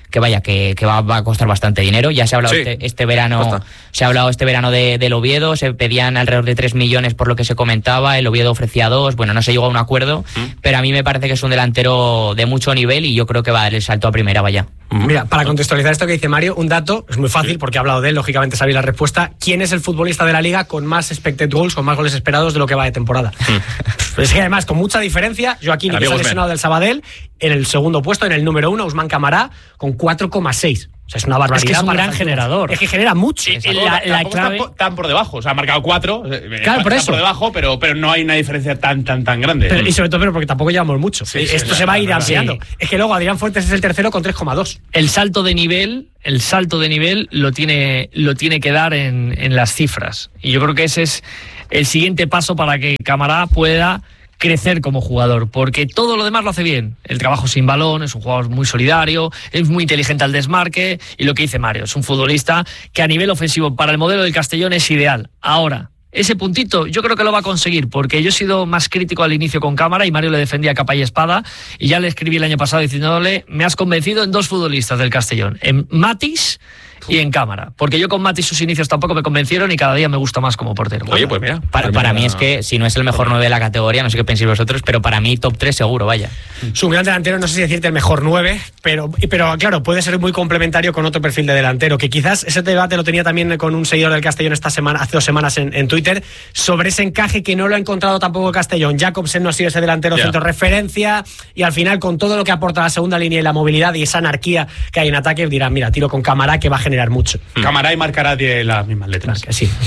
que vaya, que, que va, va a costar bastante dinero. Ya se ha hablado
Sí,
este, este verano,
basta.
se ha hablado este verano de, del Oviedo, se pedían alrededor de tres millones por lo que se comentaba, el Oviedo ofrecía dos, bueno, no se llegó a un acuerdo, ¿Mm? pero a mí me parece que es un delantero de mucho nivel y yo creo que va a dar el salto a primera, vaya.
Mira, para contextualizar esto que dice Mario, un dato, es muy fácil porque he hablado de él, lógicamente sabéis la respuesta. ¿Quién es el futbolista de la liga con más expected goals, con más goles esperados de lo que va de temporada? Pues es que además, con mucha diferencia, Joaquín, que se ha lesionado del Sabadell, en el segundo puesto, en el número uno, Ousmane Camara, con cuatro coma seis. O sea, es una barbaridad.
Es que es un
para
gran generador.
Es que genera mucho.
Sí, la, la clave están por, por debajo, o sea, ha marcado cuatro,
claro, por
está
eso.
por debajo, pero, pero no hay una diferencia tan tan tan grande.
Pero, y sobre todo pero porque tampoco llevamos mucho.
Sí,
Esto
sí,
se
claro,
va a ir
claro,
ampliando.
sí.
Es que luego Adrián Fuentes es el tercero con tres coma dos.
El salto de nivel, el salto de nivel lo tiene, lo tiene que dar en, en las cifras. Y yo creo que ese es el siguiente paso para que Camara pueda crecer como jugador, porque todo lo demás lo hace bien. El trabajo sin balón, es un jugador muy solidario, es muy inteligente al desmarque, y lo que dice Mario, es un futbolista que a nivel ofensivo para el modelo del Castellón es ideal. Ahora, ese puntito yo creo que lo va a conseguir, porque yo he sido más crítico al inicio con Cámara y Mario le defendía capa y espada, y ya le escribí el año pasado diciéndole, me has convencido en dos futbolistas del Castellón, en Matis y en Cámara, porque yo con Matis sus inicios tampoco me convencieron y cada día me gusta más como portero.
Oye, pues mira.
Para, para mí es que, si no es el mejor nueve de la categoría, no sé qué penséis vosotros, pero para mí top tres seguro, vaya.
Es un gran delantero, no sé si decirte el mejor nueve, pero, pero claro, puede ser muy complementario con otro perfil de delantero, que quizás ese debate lo tenía también con un seguidor del Castellón esta semana, hace dos semanas en, en Twitter, sobre ese encaje que no lo ha encontrado tampoco el Castellón. Jacobsen no ha sido ese delantero
Yeah.
centro referencia, y al final con todo lo que aporta la segunda línea y la movilidad y esa anarquía que hay en ataque, dirán, mira, tiro con Cámara que va a generar mucho.
Camara y Marcará tienen las mismas letras.
Que sí.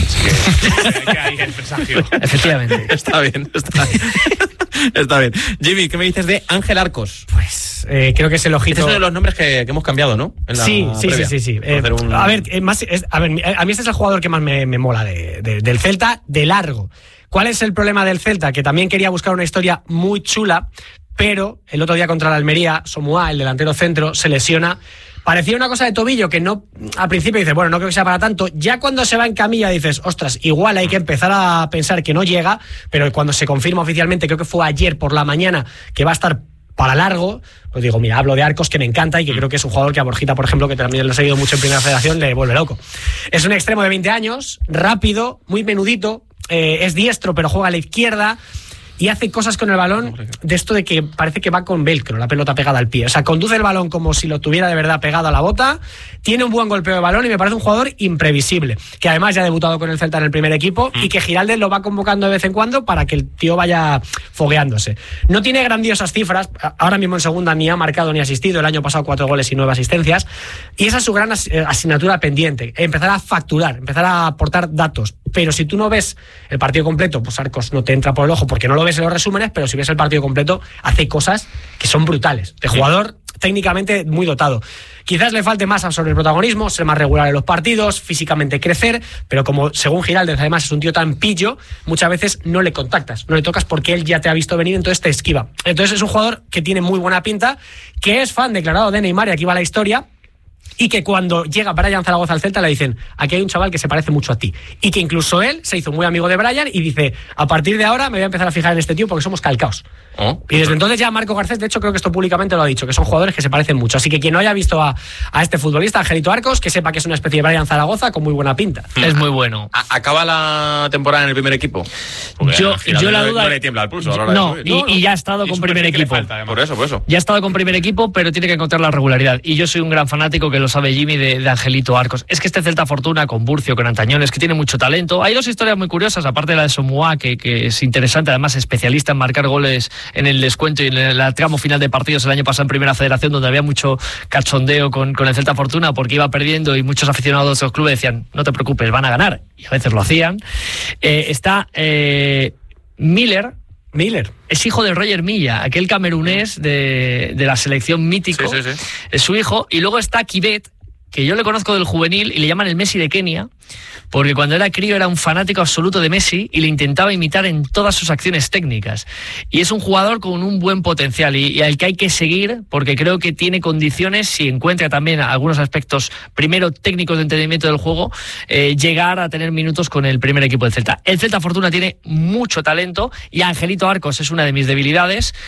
Así que, que hay el presagio.
Efectivamente.
Está bien, está bien. Está bien. Jimmy, ¿qué me dices de Ángel Arcos?
Pues eh, creo que es el ojito.
Este es uno de los nombres que, que hemos cambiado, ¿no? En la
Sí, sí,
previa.
sí, sí, sí.
Por
Eh,
hacer un-
A ver, eh, más, es- a ver, a mí este es el jugador que más me, me mola de, de- del Celta, de largo. ¿Cuál es el problema del Celta? Que también quería buscar una historia muy chula, pero el otro día contra la Almería, Somua, el delantero centro, se lesiona. Parecía una cosa de tobillo que no, al principio dices, bueno, no creo que sea para tanto. Ya cuando se va en camilla dices, ostras, igual hay que empezar a pensar que no llega, pero cuando se confirma oficialmente, creo que fue ayer por la mañana, que va a estar para largo, pues digo, mira, hablo de Arcos que me encanta y que creo que es un jugador que a Borjita, por ejemplo, que también lo he seguido mucho en Primera Federación, le vuelve loco. Es un extremo de veinte años, rápido, muy menudito, eh, es diestro pero juega a la izquierda y hace cosas con el balón de esto de que parece que va con velcro, la pelota pegada al pie. O sea, conduce el balón como si lo tuviera de verdad pegado a la bota, tiene un buen golpeo de balón y me parece un jugador imprevisible, que además ya ha debutado con el Celta en el primer equipo y que Giraldez lo va convocando de vez en cuando para que el tío vaya fogueándose. No tiene grandiosas cifras, ahora mismo en segunda ni ha marcado ni asistido, el año pasado cuatro goles y nueve asistencias, y esa es su gran as- asignatura pendiente, empezar a facturar, empezar a aportar datos. Pero si tú no ves el partido completo, pues Arcos no te entra por el ojo porque no lo ves en los resúmenes, pero si ves el partido completo, hace cosas que son brutales. De jugador técnicamente muy dotado. Quizás le falte más sobre el protagonismo, ser más regular en los partidos, físicamente crecer, pero como según Giraldez además es un tío tan pillo, muchas veces no le contactas, no le tocas porque él ya te ha visto venir, entonces te esquiva. Entonces es un jugador que tiene muy buena pinta, que es fan declarado de Neymar, y aquí va la historia. Y que cuando llega Brian Zaragoza al Celta le dicen, aquí hay un chaval que se parece mucho a ti. Y que incluso él se hizo muy amigo de Brian y dice, a partir de ahora me voy a empezar a fijar en este tío porque somos calcaos.
Oh.
Y desde entonces ya Marco Garcés, de hecho creo que esto públicamente lo ha dicho, que son jugadores que se parecen mucho. Así que quien no haya visto a, a este futbolista, Angelito Arcos, que sepa que es una especie de Brian Zaragoza con muy buena pinta.
Es muy bueno.
¿A- ¿Acaba la temporada en el primer equipo? Porque
Yo,
al final
yo la
no-
duda.
no le tiembla el pulso a la hora de
No,
subir.
y,
No, no.
y ya ha estado
Y
con
su
primer
perfil que le
equipo.
falta, además.
Por eso, por eso.
Ya ha estado con primer equipo, pero tiene que encontrar la regularidad. Y yo soy un gran fanático, que lo sabe Jimmy, de, de Angelito Arcos. Es que este Celta Fortuna, con Burcio, con Antañones, que tiene mucho talento. Hay dos historias muy curiosas, aparte de la de Somua, que, que es interesante, además especialista en marcar goles en el descuento y en el, el tramo final de partidos el año pasado en Primera Federación, donde había mucho cachondeo con, con el Celta Fortuna, porque iba perdiendo y muchos aficionados de otros clubes decían, no te preocupes, van a ganar. Y a veces lo hacían. Eh, está eh, Miller,
Miller.
es hijo de Roger Milla, aquel camerunés de, de la selección mítico.
Sí, sí, sí.
Es su hijo. Y luego está Kibet, que yo le conozco del juvenil y le llaman el Messi de Kenia, porque cuando era crío era un fanático absoluto de Messi y le intentaba imitar en todas sus acciones técnicas. Y es un jugador con un buen potencial y, y al que hay que seguir, porque creo que tiene condiciones, si encuentra también algunos aspectos, primero técnicos de entendimiento del juego, eh, llegar a tener minutos con el primer equipo del Celta. El Celta Fortuna tiene mucho talento y Angelito Arcos es una de mis debilidades,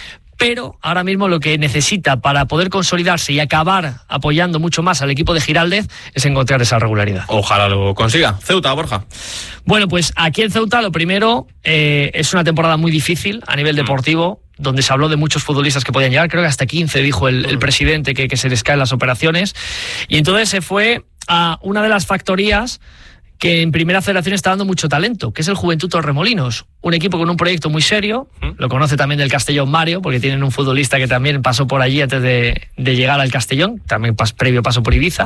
pero ahora mismo lo que necesita para poder consolidarse y acabar apoyando mucho más al equipo de Giraldez es encontrar esa regularidad.
Ojalá lo consiga. Ceuta, Borja.
Bueno, pues aquí en Ceuta lo primero eh, es una temporada muy difícil a nivel deportivo, donde se habló de muchos futbolistas que podían llegar, creo que hasta quince dijo el, el presidente que, que se les caen las operaciones, y entonces se fue a una de las factorías que en Primera Federación está dando mucho talento, que es el Juventud Torremolinos, un equipo con un proyecto muy serio, lo conoce también del Castellón Mario, porque tienen un futbolista que también pasó por allí antes de, de llegar al Castellón, también pas, previo paso por Ibiza,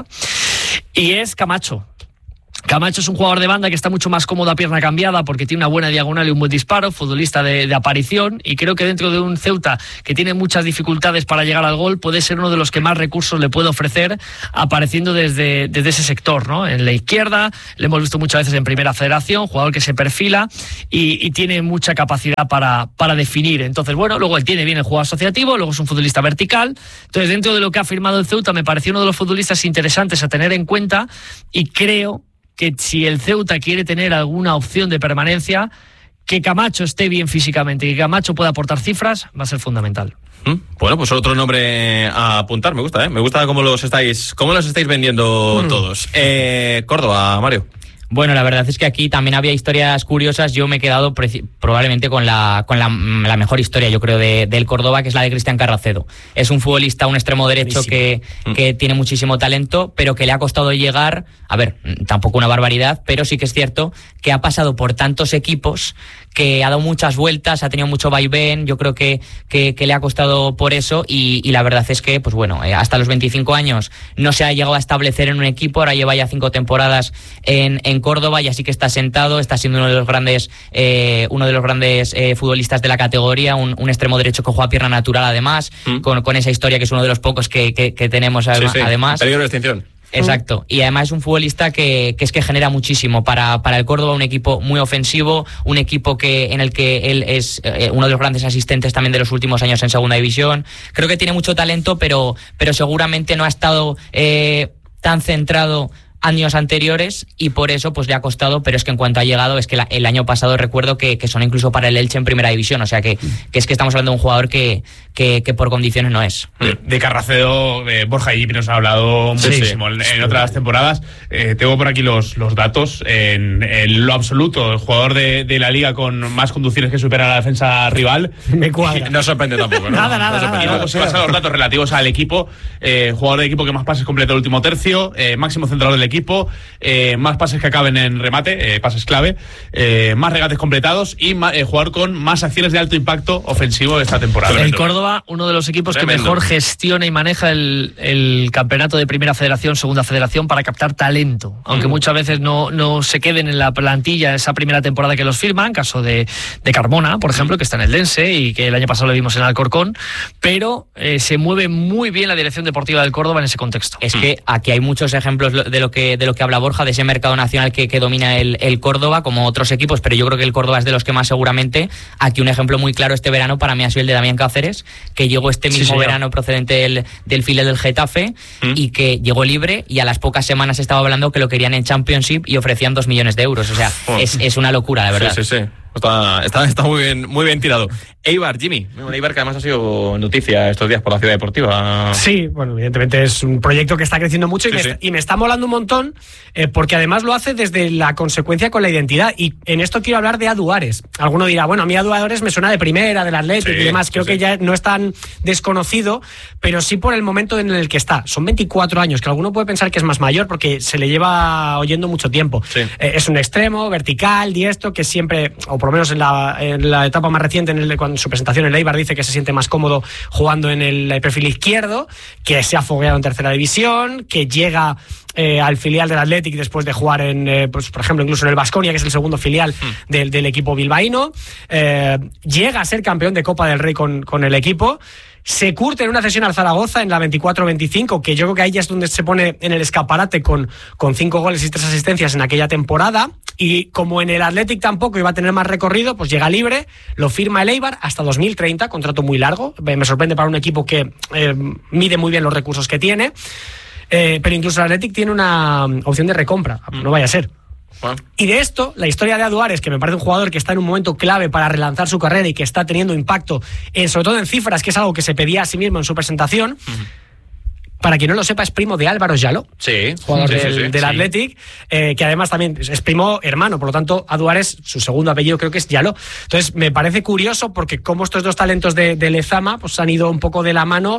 y es Camacho. Camacho es un jugador de banda que está mucho más cómodo a pierna cambiada porque tiene una buena diagonal y un buen disparo, futbolista de, de aparición, y creo que dentro de un Ceuta que tiene muchas dificultades para llegar al gol puede ser uno de los que más recursos le puede ofrecer apareciendo desde, desde ese sector, ¿no? En la izquierda, le hemos visto muchas veces en Primera Federación, jugador que se perfila y, y tiene mucha capacidad para, para definir. Entonces, bueno, luego él tiene bien el juego asociativo, luego es un futbolista vertical. Entonces, dentro de lo que ha firmado el Ceuta, me pareció uno de los futbolistas interesantes a tener en cuenta, y creo que si el Ceuta quiere tener alguna opción de permanencia, que Camacho esté bien físicamente y que Camacho pueda aportar cifras va a ser fundamental.
Mm, bueno, pues otro nombre a apuntar, me gusta, ¿eh? Me gusta cómo los estáis, cómo los estáis vendiendo mm. todos. Eh, Córdoba, Mario.
Bueno, la verdad es que aquí también había historias curiosas. Yo me he quedado preci- probablemente con la con la, la mejor historia, yo creo, de, del Córdoba, que es la de Cristian Carracedo. Es un futbolista, un extremo derecho que, que tiene muchísimo talento, pero que le ha costado llegar, a ver, tampoco una barbaridad, pero sí que es cierto que ha pasado por tantos equipos, que ha dado muchas vueltas, ha tenido mucho vaivén, yo creo que, que, que le ha costado por eso, y, y la verdad es que, pues bueno, eh, hasta los veinticinco años no se ha llegado a establecer en un equipo, ahora lleva ya cinco temporadas en, en Córdoba y así que está sentado, está siendo uno de los grandes eh, uno de los grandes eh, futbolistas de la categoría, un, un extremo derecho que juega a pierna natural además, mm. con, con esa historia que es uno de los pocos que, que, que tenemos además.
Sí, sí.
además.
Peligro de extinción.
Exacto, y además es un futbolista que, que es que genera muchísimo para, para el Córdoba, un equipo muy ofensivo, un equipo que en el que él es eh, uno de los grandes asistentes también de los últimos años en Segunda División. Creo que tiene mucho talento, pero, pero seguramente no ha estado eh, tan centrado años anteriores y por eso pues le ha costado, pero es que en cuanto ha llegado, es que la, el año pasado recuerdo que, que son incluso para el Elche en Primera División, o sea que, que es que estamos hablando de un jugador que, que, que por condiciones no es.
De, de Carracedo, eh, Borja y nos ha hablado sí, muchísimo sí, en, en otras temporadas. Eh, tengo por aquí los, los datos. En, en lo absoluto, el jugador de, de la liga con más conducciones que supera la defensa rival.
Me cuadra.
No sorprende tampoco, ¿no?
Nada, nada,
no
nada.
Y luego se pasan los datos relativos al equipo. Eh, jugador de equipo que más pases completa el último tercio, eh, máximo centrador del equipo, eh, más pases que acaben en remate, eh, pases clave, eh, más regates completados y ma, eh, jugador con más acciones de alto impacto ofensivo de esta temporada.
El Tremendo. Córdoba, uno de los equipos Tremendo. que mejor gestiona y maneja el, el campeonato de Primera Federación, Segunda Federación para captar talento, aunque mm. muchas veces no, no se queden en la plantilla esa primera temporada que los firman, caso de, de Carmona, por ejemplo, que está en el Dense y que el año pasado lo vimos en Alcorcón, pero eh, se mueve muy bien la dirección deportiva del Córdoba en ese contexto.
Es que aquí hay muchos ejemplos de lo que, de lo que habla Borja, de ese mercado nacional que, que domina el, el Córdoba, como otros equipos, pero yo creo que el Córdoba es de los que más seguramente. Aquí un ejemplo muy claro este verano para mí ha sido el de Damián Cáceres, que llegó este mismo sí, verano procedente del, del filial del Getafe ¿Mm? y que llegó libre y a las pocas semanas estaba hablando que lo querían en Championship y ofrecían dos millones de euros. O sea, oh. es, es una locura, de verdad.
Sí, sí, sí. Está, está, está muy bien, muy bien tirado. Eibar, Jimmy, un Eibar que además ha sido noticia estos días por la Ciudad Deportiva.
Sí, bueno, evidentemente es un proyecto que está creciendo mucho y, sí, me, sí. Está, y me está molando un montón eh, porque además lo hace desde la consecuencia con la identidad. Y en esto quiero hablar de Aduares. Alguno dirá, bueno, a mí Aduares me suena de primera, del Atlético sí, y demás. Creo sí, que sí. ya no es tan desconocido, pero sí por el momento en el que está. Son veinticuatro años, que alguno puede pensar que es más mayor porque se le lleva oyendo mucho tiempo. Sí. Eh, es un extremo, vertical, diestro, que siempre, o por lo menos en la, en la etapa más reciente, en, el, cuando, en su presentación en el Eibar dice que se siente más cómodo jugando en el, el perfil izquierdo, que se ha fogueado en tercera división, que llega eh, al filial del Athletic después de jugar en, eh, pues, por ejemplo, incluso en el Baskonia, que es el segundo filial mm. del, del equipo bilbaíno, eh, llega a ser campeón de Copa del Rey con, con el equipo. Se curte en una cesión al Zaragoza en la veinticuatro veinticinco, que yo creo que ahí ya es donde se pone en el escaparate con, con cinco goles y tres asistencias en aquella temporada. Y como en el Athletic tampoco iba a tener más recorrido, pues llega libre, lo firma el Eibar hasta dos mil treinta, contrato muy largo. Me sorprende para un equipo que eh, mide muy bien los recursos que tiene. Eh, pero incluso el Athletic tiene una opción de recompra, no vaya a ser.
Bueno.
Y de esto, la historia de Aduares, que me parece un jugador que está en un momento clave para relanzar su carrera y que está teniendo impacto, en, sobre todo en cifras, que es algo que se pedía a sí mismo en su presentación. Uh-huh. Para quien no lo sepa, es primo de Álvaro Yaló,
sí,
jugador
sí,
del,
sí, sí,
del
sí.
Athletic, eh, que además también es primo hermano, por lo tanto, Aduares, su segundo apellido creo que es Yaló. Entonces, me parece curioso porque como estos dos talentos de, de Lezama pues han ido un poco de la mano uh,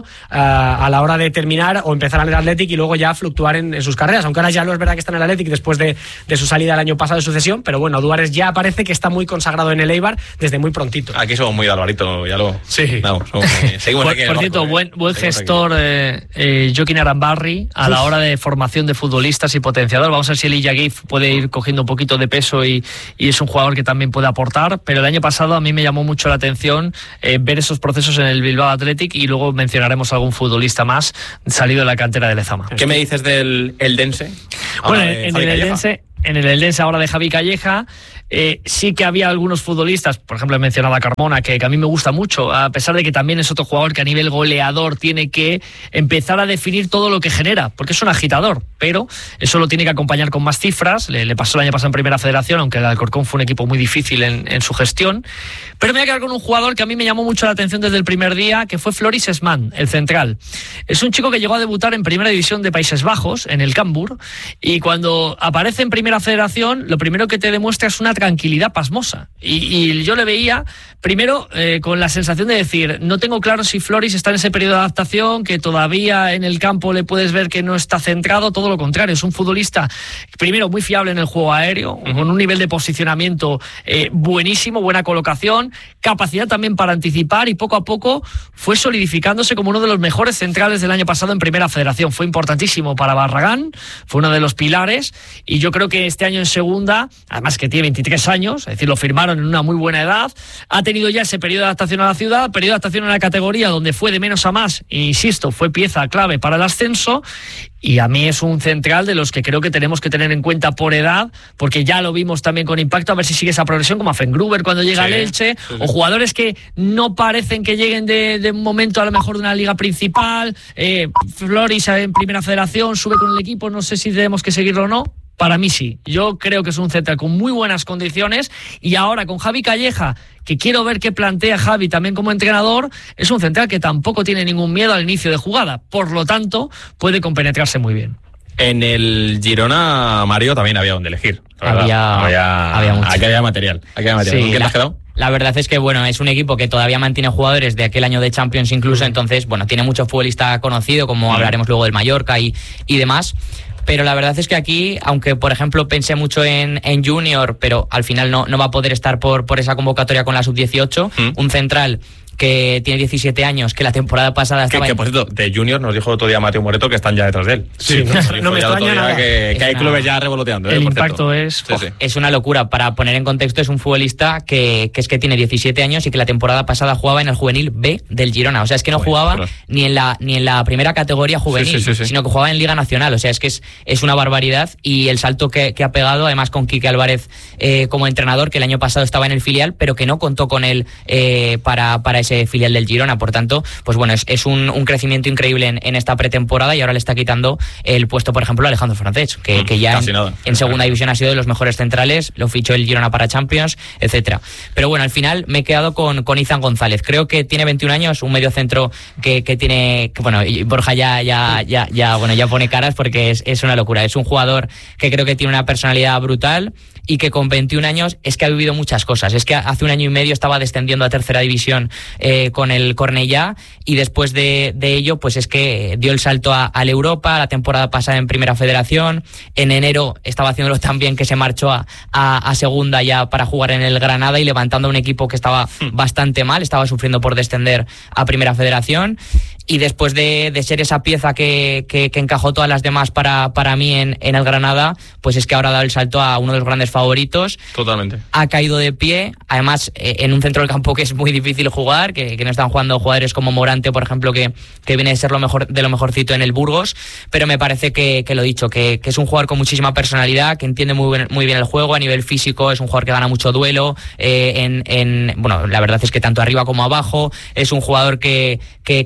a la hora de terminar o empezar en el Athletic y luego ya fluctuar en, en sus carreras. Aunque ahora Yaló es verdad que está en el Athletic después de, de su salida el año pasado de sucesión, pero bueno, Aduares ya parece que está muy consagrado en el Eibar desde muy prontito.
Aquí somos muy de Alvarito, Yaló.
Sí.
Vamos, somos muy, seguimos
por,
aquí
por
barco,
cierto,
eh.
buen, buen
Seguimos
gestor eh, eh, Joaquín Arambarri a la hora de formación de futbolistas y potenciador. Vamos a ver si el Illagif puede ir cogiendo un poquito de peso y, y es un jugador que también puede aportar, pero el año pasado a mí me llamó mucho la atención eh, ver esos procesos en el Bilbao Athletic y luego mencionaremos algún futbolista más salido de la cantera de Lezama.
¿Qué me dices del Eldense?
Bueno,
Ahora,
en, en
Javi
el
Calleja.
Eldense, en el Eldense ahora de Javi Calleja, eh, sí que había algunos futbolistas, por ejemplo he mencionado a Carmona, que, que a mí me gusta mucho, a pesar de que también es otro jugador que a nivel goleador tiene que empezar a definir todo lo que genera, porque es un agitador, pero eso lo tiene que acompañar con más cifras. Le, le pasó el año pasado en Primera Federación, aunque el Alcorcón fue un equipo muy difícil en, en su gestión. Pero me voy a quedar con un jugador que a mí me llamó mucho la atención desde el primer día, que fue Floris Esman, el central. Es un chico que llegó a debutar en Primera División de Países Bajos, en el Cambuur, y cuando aparece en Primera Federación, lo primero que te demuestra es una tranquilidad pasmosa. Y, y yo le veía, primero, eh, con la sensación de decir, no tengo claro si Floris está en ese periodo de adaptación, que todavía en el campo le puedes ver que no está centrado, todo lo contrario, es un futbolista, primero, muy fiable en el juego aéreo, con un nivel de posicionamiento eh, buenísimo, buena colocación, capacidad también para anticipar y poco a poco fue solidificándose como uno de los mejores centrales del año pasado en Primera Federación. Fue importantísimo para Barragán, fue uno de los pilares y yo creo que este año en Segunda, además que tiene veintitrés años, es decir, lo firmaron en una muy buena edad, ha tenido ya ese periodo de adaptación a la ciudad, periodo de adaptación a la categoría donde fue de menos a más, e insisto, fue pieza clave para el ascenso. Y a mí es un central de los que creo que tenemos que tener en cuenta por edad, porque ya lo vimos también con impacto, a ver si sigue esa progresión, como a Fengruber cuando llega
sí,
al Elche,
sí, sí.
o jugadores que no parecen que lleguen de, de un momento a lo mejor de una liga principal. eh, Floris en Primera Federación sube con el equipo, no sé si tenemos que seguirlo o no. Para mí sí, yo creo que es un central con muy buenas condiciones y ahora con Javi Calleja, que quiero ver qué plantea Javi también como entrenador, es un central que tampoco tiene ningún miedo al inicio de jugada, por lo tanto puede compenetrarse muy bien.
En el Girona, Mario, también había donde elegir.
Había,
había,
había mucho.
Aquí había material. Aquí había material.
Sí,
¿Con quién te
la-
has quedado?
La verdad es que, bueno, es un equipo que todavía mantiene jugadores de aquel año de Champions incluso, entonces, bueno, tiene mucho futbolista conocido, como hablaremos luego del Mallorca y, y demás. Pero la verdad es que aquí, aunque por ejemplo pensé mucho en, en Junior, pero al final no, no va a poder estar por, por esa convocatoria con la sub dieciocho,
¿Mm?
un central que tiene diecisiete años, que la temporada pasada
Que,
estaba
que
en-
por cierto, de Junior nos dijo otro día Mateo Moreto que están ya detrás de él.
Sí, no-
Nos
no
dijo
me
ya el otro
extraña
día
nada.
Que,
Es
que hay
una-
clubes ya revoloteando. ¿eh?
El
Por
impacto
cierto.
es...
Sí, sí.
Es una locura. Para poner en contexto, es un futbolista que, que es que tiene diecisiete años y que la temporada pasada jugaba en el juvenil B del Girona. O sea, es que no
Joder,
jugaba
ostras.
ni en la ni en la primera categoría juvenil,
Sí, sí, sí, sí.
sino que jugaba en Liga Nacional. O sea, es que es, es una barbaridad. Y el salto que, que ha pegado, además con Quique Álvarez eh, como entrenador, que el año pasado estaba en el filial, pero que no contó con él eh, para, para ese filial del Girona. Por tanto, pues bueno, es, es un, un crecimiento increíble en, en esta pretemporada y ahora le está quitando el puesto, por ejemplo, a Alejandro Francés, que,
Mm,
que ya
casi
en,
nada.
en segunda división ha sido de los mejores centrales, lo fichó el Girona para Champions, etcétera. Pero bueno, al final me he quedado con, con Izan González. Creo que tiene veintiún años, un medio centro que, que tiene, que, bueno, y Borja ya, ya, ya, ya, bueno, ya pone caras porque es, es una locura. Es un jugador que creo que tiene una personalidad brutal y que con veintiún años es que ha vivido muchas cosas. Es que hace un año y medio estaba descendiendo a tercera división eh, con el Cornellá y después de, de ello pues es que dio el salto a, a la Europa, la temporada pasada en Primera Federación, en enero estaba haciéndolo tan bien que se marchó a, a, a segunda ya para jugar en el Granada y levantando a un equipo que estaba bastante mal, estaba sufriendo por descender a Primera Federación. Y después de, de ser esa pieza que, que, que encajó todas las demás para, para mí en, en el Granada, pues es que ahora ha dado el salto a uno de los grandes favoritos.
Totalmente.
Ha caído de pie, además eh, en un centro del campo que es muy difícil jugar, que, que no están jugando jugadores como Morante, por ejemplo, que, que viene de ser lo mejor de lo mejorcito en el Burgos, pero me parece que, que lo dicho, que, que es un jugador con muchísima personalidad, que entiende muy bien, muy bien el juego a nivel físico, es un jugador que gana mucho duelo, eh, en, en, bueno, la verdad es que tanto arriba como abajo, es un jugador que, que, que técnicamente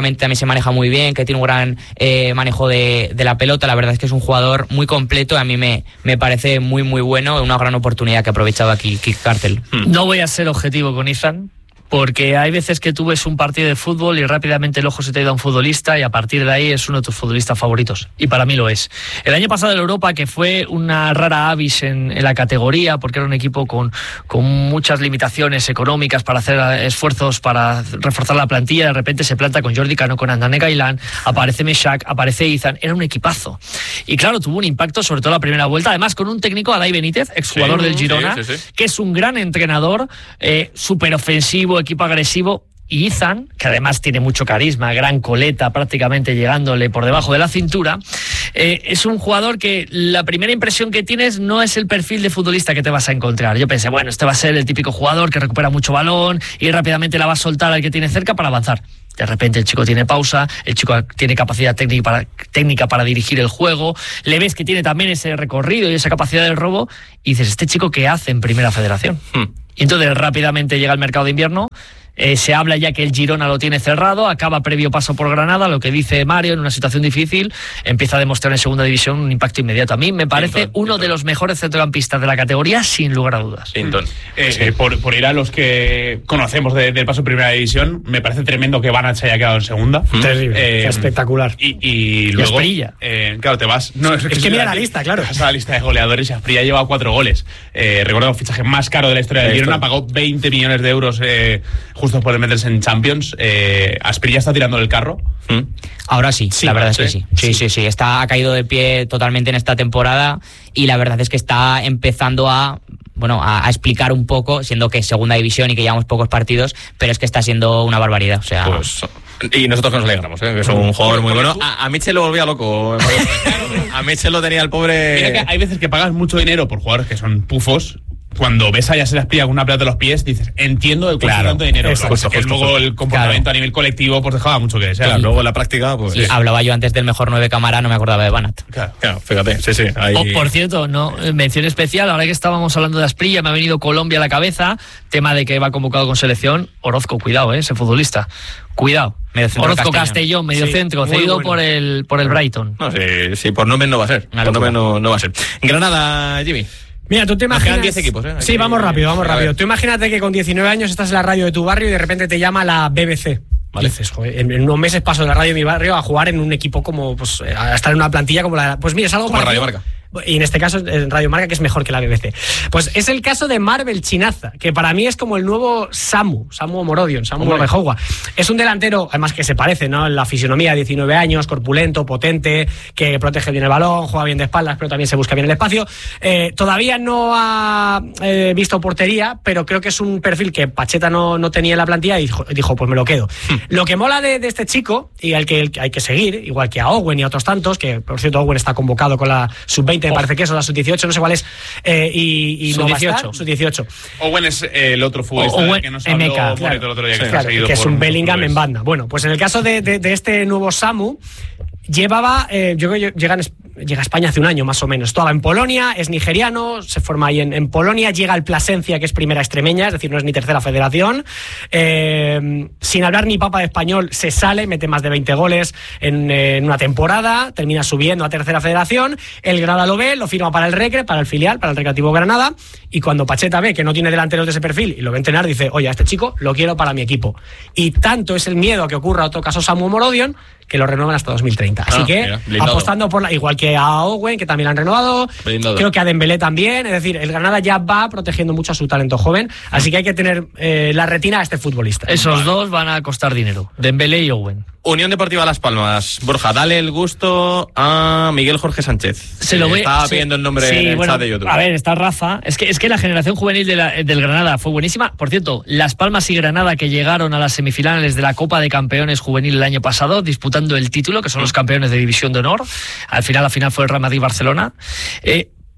tácticamente también se maneja muy bien, que tiene un gran eh, manejo de, de la pelota. La verdad es que es un jugador muy completo, a mí me, me parece muy muy bueno, una gran oportunidad que ha aprovechado aquí Kik Kartel.
No voy a ser objetivo con Ethan, porque hay veces que tú ves un partido de fútbol y rápidamente el ojo se te ha ido a un futbolista y a partir de ahí es uno de tus futbolistas favoritos. Y para mí lo es. El año pasado en Europa, que fue una rara avis en, en la categoría, porque era un equipo con, con muchas limitaciones económicas para hacer esfuerzos para reforzar la plantilla, de repente se planta con Jordi Cano, con Andane Gailán, aparece Meshak, aparece Ethan, era un equipazo. Y claro, tuvo un impacto sobre todo la primera vuelta, además con un técnico, Adai Benítez, exjugador sí, del Girona, sí, sí, sí. que es un gran entrenador, eh, súper ofensivo, equipo agresivo, y Ethan, que además tiene mucho carisma, gran coleta prácticamente llegándole por debajo de la cintura, eh, es un jugador que la primera impresión que tienes no es el perfil de futbolista que te vas a encontrar. Yo pensé, bueno, este va a ser el típico jugador que recupera mucho balón y rápidamente la va a soltar al que tiene cerca para avanzar. De repente el chico tiene pausa, el chico tiene capacidad técnica para, técnica para dirigir el juego, le ves que tiene también ese recorrido y esa capacidad del robo, y dices, ¿este chico qué hace en Primera Federación? Hmm. Y entonces rápidamente llega el mercado de invierno, eh, se habla ya que el Girona lo tiene cerrado, acaba previo paso por Granada, lo que dice Mario, en una situación difícil, empieza a demostrar en segunda división un impacto inmediato. A mí me parece Hinton, uno Hinton. de los mejores centrocampistas de la categoría, sin lugar a dudas.
Hinton. Eh, sí. eh, por, por ir a los que conocemos de, del paso en Primera División, me parece tremendo que Banach haya quedado en segunda.
Terrible, eh, espectacular.
Y, y luego,
Asprilla.
Eh, claro, te vas... No,
es, es que, que mira la lista, claro.
Vas a la lista de goleadores y Asprilla lleva cuatro goles. Eh, recuerdo el fichaje más caro de la historia del Girona, pagó veinte millones de euros eh, justo por meterse en Champions. eh, Asprilla está tirando del carro.
¿Mm? Ahora sí, sí, la verdad sí. es que sí. Sí, sí, sí, sí. Está, ha caído de pie totalmente en esta temporada y la verdad es que está empezando a bueno, a, a explicar un poco, siendo que es segunda división y que llevamos pocos partidos, pero es que está siendo una barbaridad. O sea,
pues, y nosotros que nos alegramos, ¿eh? Que es un jugador muy bueno. A, a Mitchell lo volvía loco. A Mitchell lo tenía el pobre.
Mira que hay veces que pagas mucho dinero por jugadores que son pufos. Cuando ves a Yasser Asprilla con una pelota de los pies, dices, entiendo el coste claro, tanto dinero. Exacto, justo, que justo, luego justo. El comportamiento claro. a nivel colectivo pues dejaba mucho que desear.
Claro, luego en la práctica, pues.
Sí. Sí. Hablaba yo antes del mejor nueve cámara, no me acordaba de Banat.
Claro, claro, fíjate, sí, sí. Ahí...
Oh, por cierto, no, mención especial, ahora que estábamos hablando de Asprilla, me ha venido Colombia a la cabeza, tema de que va convocado con selección. Orozco, cuidado, ¿eh? Ese futbolista. Cuidado. Orozco Castellón, medio sí, centro, cedido bueno. por el por el Brighton.
No, sí, sí, por nombre no va a ser. Por nombre no, no va a ser. Granada, Jimmy.
Mira, tú te imaginas...
diez equipos, ¿eh?
Sí, vamos rápido, vamos rápido. Tú imagínate que con diecinueve años estás en la radio de tu barrio y de repente te llama la B B C. Vale. Dices, joder, en, en unos meses paso de la radio de mi barrio a jugar en un equipo como, pues, a estar en una plantilla como la... Pues mira, es algo
como
parecido.
Radio Marca.
Y en este caso en Radio Marca, que es mejor que la B B C. Pues es el caso de Marvel Chinaza, que para mí es como el nuevo Samu, Samu Morodion, Samu Morejogua. Es un delantero, además que se parece, ¿no? En la fisionomía, diecinueve años, corpulento, potente, que protege bien el balón, juega bien de espaldas, pero también se busca bien el espacio. Eh, todavía no ha eh, visto portería, pero creo que es un perfil que Pacheta no, no tenía en la plantilla y dijo, dijo pues me lo quedo. Hmm. Lo que mola de, de este chico, y al que, el que hay que seguir, igual que a Owen y a otros tantos, que por cierto Owen está convocado con la sub veinte, me parece que es, o la sub dieciocho, no sé cuál es, eh, y, y
sub dieciocho.
sub dieciocho.
Owen es eh, el otro futbolista
Owen,
que nos habló
M K,
claro, el otro día, que,
sí, claro, que es un Bellingham en banda. Bueno, pues en el caso de, de, de este nuevo Samu, llevaba, eh, yo creo que llega, en, llega a España hace un año más o menos. Estaba en Polonia, es nigeriano, se forma ahí en, en Polonia, llega al Plasencia, que es primera extremeña, es decir, no es ni tercera federación. Eh, sin hablar ni papa de español, se sale, mete más de veinte goles en, en una temporada, termina subiendo a tercera federación. El Granada lo ve, lo firma para el Recre, para el filial, para el Recreativo Granada. Y cuando Pacheta ve que no tiene delanteros de ese perfil y lo ve entrenar, dice, oye, a este chico lo quiero para mi equipo. Y tanto es el miedo a que ocurra otro caso Samu Morodion, que lo renuevan hasta dos mil treinta. Así ah, que mira, apostando por la, igual que a Owen, que también lo han renovado, blindado. Creo que a Dembélé también, es decir, el Granada ya va protegiendo mucho a su talento joven, así que hay que tener eh, la retina a este futbolista.
Esos vale. dos van a costar dinero, Dembélé y Owen.
Unión Deportiva Las Palmas. Borja, dale el gusto a Miguel Jorge Sánchez.
Se lo voy,
Estaba
sí,
pidiendo el nombre
sí,
en el
bueno,
chat de YouTube.
A ver, está Rafa. Es que, es que la generación juvenil de la, del Granada fue buenísima. Por cierto, Las Palmas y Granada, que llegaron a las semifinales de la Copa de Campeones Juvenil el año pasado, disputando el título, que son los campeones de División de Honor. Al final, la final fue el Real Madrid-Barcelona. Eh,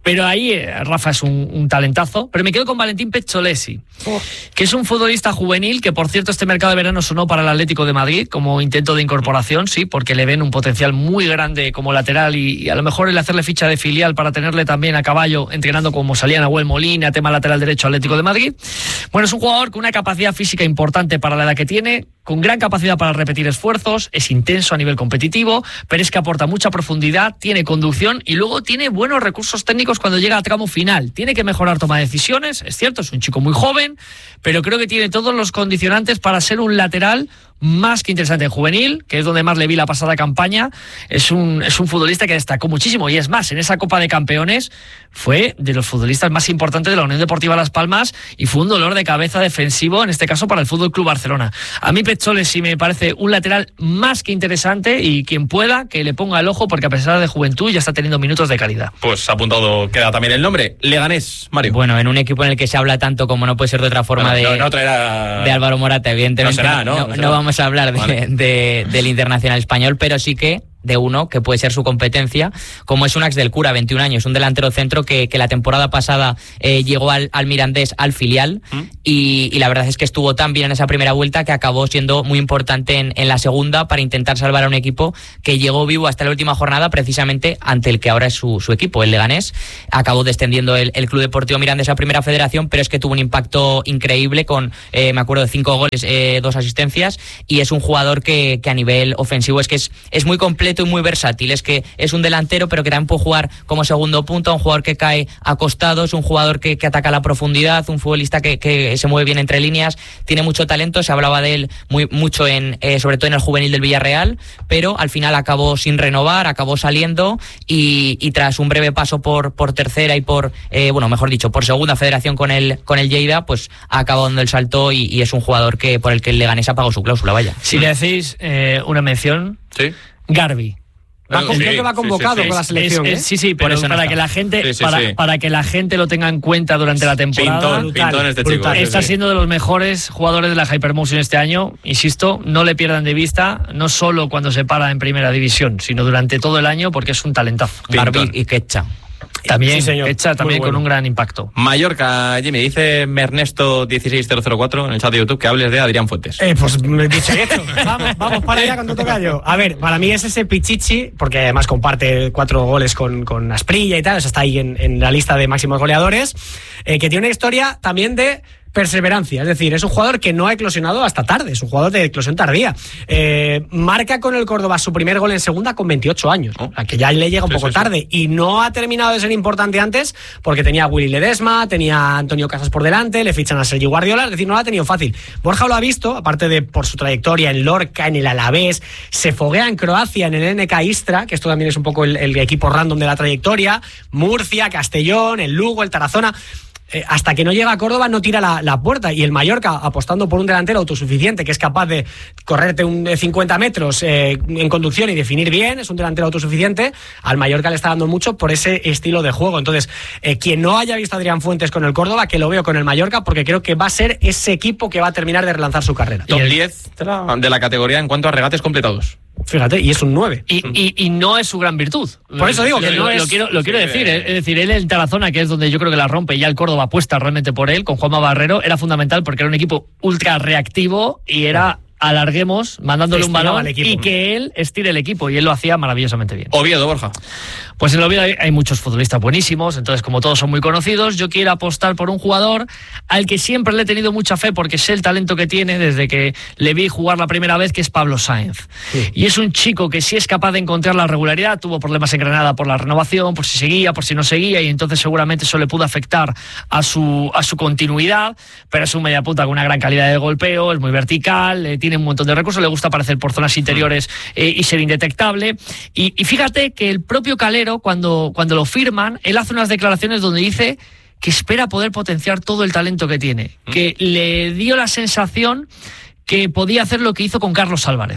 Pero ahí eh, Rafa es un, un talentazo. Pero me quedo con Valentín Pezzolesi, oh. que es un futbolista juvenil que, por cierto, este mercado de verano sonó para el Atlético de Madrid como intento de incorporación, sí, porque le ven un potencial muy grande como lateral y, y a lo mejor el hacerle ficha de filial para tenerle también a caballo entrenando como salía Nahuel Molina, tema lateral derecho Atlético de Madrid. Bueno, es un jugador con una capacidad física importante para la edad que tiene, con gran capacidad para repetir esfuerzos, es intenso a nivel competitivo, pero es que aporta mucha profundidad, tiene conducción y luego tiene buenos recursos técnicos cuando llega a tramo final. Tiene que mejorar toma de decisiones, es cierto, es un chico muy joven, pero creo que tiene todos los condicionantes para ser un lateral más que interesante en juvenil, que es donde más le vi la pasada campaña. Es un, es un futbolista que destacó muchísimo, y es más, en esa Copa de Campeones fue de los futbolistas más importantes de la Unión Deportiva Las Palmas y fue un dolor de cabeza defensivo, en este caso para el F C Barcelona. A mí Pezzolesi me parece un lateral más que interesante, y quien pueda que le ponga el ojo, porque a pesar de juventud ya está teniendo minutos de calidad.
Pues apuntado queda también el nombre, Leganés, Mario.
Bueno, en un equipo en el que se habla tanto, como no puede ser de otra forma, bueno, de,
no, no traerá...
de Álvaro Morata, evidentemente
no, será, ¿no?
no,
no,
no vamos a hablar de, vale. de, del internacional español, pero sí que de uno que puede ser su competencia, como es Unax del Cura, veintiún años, un delantero centro que, que la temporada pasada eh, llegó al, al Mirandés, al filial, ¿Mm? y, y la verdad es que estuvo tan bien en esa primera vuelta que acabó siendo muy importante en, en la segunda para intentar salvar a un equipo que llegó vivo hasta la última jornada, precisamente ante el que ahora es su, su equipo, el Leganés. Acabó descendiendo el, el Club Deportivo Mirandés a primera federación, pero es que tuvo un impacto increíble con, eh, me acuerdo, de cinco goles, eh, dos asistencias, y es un jugador que, que a nivel ofensivo es que es, es muy completo y muy versátil. Es que es un delantero, pero que también puede jugar como segundo punto, un jugador que cae a costados, un jugador que, que ataca a la profundidad, un futbolista que, que se mueve bien entre líneas, tiene mucho talento. Se hablaba de él muy, mucho en, eh, sobre todo en el juvenil del Villarreal, pero al final acabó sin renovar, acabó saliendo, y, y tras un breve paso por, por tercera y por, eh, bueno, mejor dicho, por segunda federación con el, con el Lleida, pues ha acabado dando el salto, y, y es un jugador que por el que el Leganés ha pagado su cláusula, vaya.
Si le hacéis eh, una mención,
sí.
Garbi.
Va, sí, creo que va convocado sí, sí, sí. con la selección. Es, es,
¿eh? Sí, sí, pero para que la gente, sí, sí, para, sí. para que la gente lo tenga en cuenta durante la temporada.
Pintón, pintón este chico.
Está
sí,
siendo de los mejores jugadores de la Hypermotion este año. Insisto, no le pierdan de vista, no solo cuando se para en primera división, sino durante todo el año, porque es un talentazo.
Garbi y Quecha.
También,
sí,
hecha también bueno. con un gran impacto.
Mallorca, Jimmy, dice Ernesto dieciséis mil cuatro en el chat de YouTube que hables de Adrián Fuentes.
Eh, pues me dicho esto. vamos, vamos para allá con tu tocayo. A ver, para mí es ese Pichichi, porque además comparte cuatro goles con, con Asprilla y tal, o sea, está ahí en, en la lista de máximos goleadores, eh, que tiene una historia también de perseverancia, es decir, es un jugador que no ha eclosionado hasta tarde, es un jugador de eclosión tardía. Eh, marca con el Córdoba su primer gol en segunda con veintiocho años, oh. o sea, que ya le llega un sí, poco sí, tarde, sí. y no ha terminado de ser importante antes porque tenía a Willy Ledesma, tenía a Antonio Casas por delante, le fichan a Sergi Guardiola, es decir, no lo ha tenido fácil. Borja lo ha visto, aparte de por su trayectoria en Lorca, en el Alavés, se foguea en Croacia, en el N K Istra, que esto también es un poco el, el equipo random de la trayectoria, Murcia, Castellón, el Lugo, el Tarazona. Eh, hasta que no llega a Córdoba no tira la, la puerta, y el Mallorca, apostando por un delantero autosuficiente que es capaz de correrte un cincuenta metros eh, en conducción y definir bien, es un delantero autosuficiente, al Mallorca le está dando mucho por ese estilo de juego. Entonces, eh, quien no haya visto a Adrián Fuentes con el Córdoba, que lo veo con el Mallorca, porque creo que va a ser ese equipo que va a terminar de relanzar su carrera.
Top diez de la, de la categoría en cuanto a regates completados.
Fíjate, y es un nueve.
Y, y, y no es su gran virtud.
Por eso digo que
lo,
no es...
Lo quiero, lo quiero decir, es decir, él en Tarazona, que es donde yo creo que la rompe, y ya el Córdoba apuesta realmente por él, con Juanma Barrero, era fundamental porque era un equipo ultra reactivo y era... alarguemos, mandándole un balón y que él estire el equipo, y él lo hacía maravillosamente bien.
Oviedo, Borja.
Pues en el Oviedo hay, hay muchos futbolistas buenísimos, entonces como todos son muy conocidos, yo quiero apostar por un jugador al que siempre le he tenido mucha fe porque sé el talento que tiene desde que le vi jugar la primera vez, que es Pablo Sáenz. Sí. Y es un chico que sí es capaz de encontrar la regularidad, tuvo problemas en Granada por la renovación, por si seguía, por si no seguía, y entonces seguramente eso le pudo afectar a su, a su continuidad, pero es un mediapunta con una gran calidad de golpeo, es muy vertical, eh, tiene un montón de recursos, le gusta aparecer por zonas interiores eh, y ser indetectable. Y, y fíjate que el propio Calero, cuando, cuando lo firman, él hace unas declaraciones donde dice que espera poder potenciar todo el talento que tiene, que le dio la sensación que podía hacer lo que hizo con Carlos Álvarez.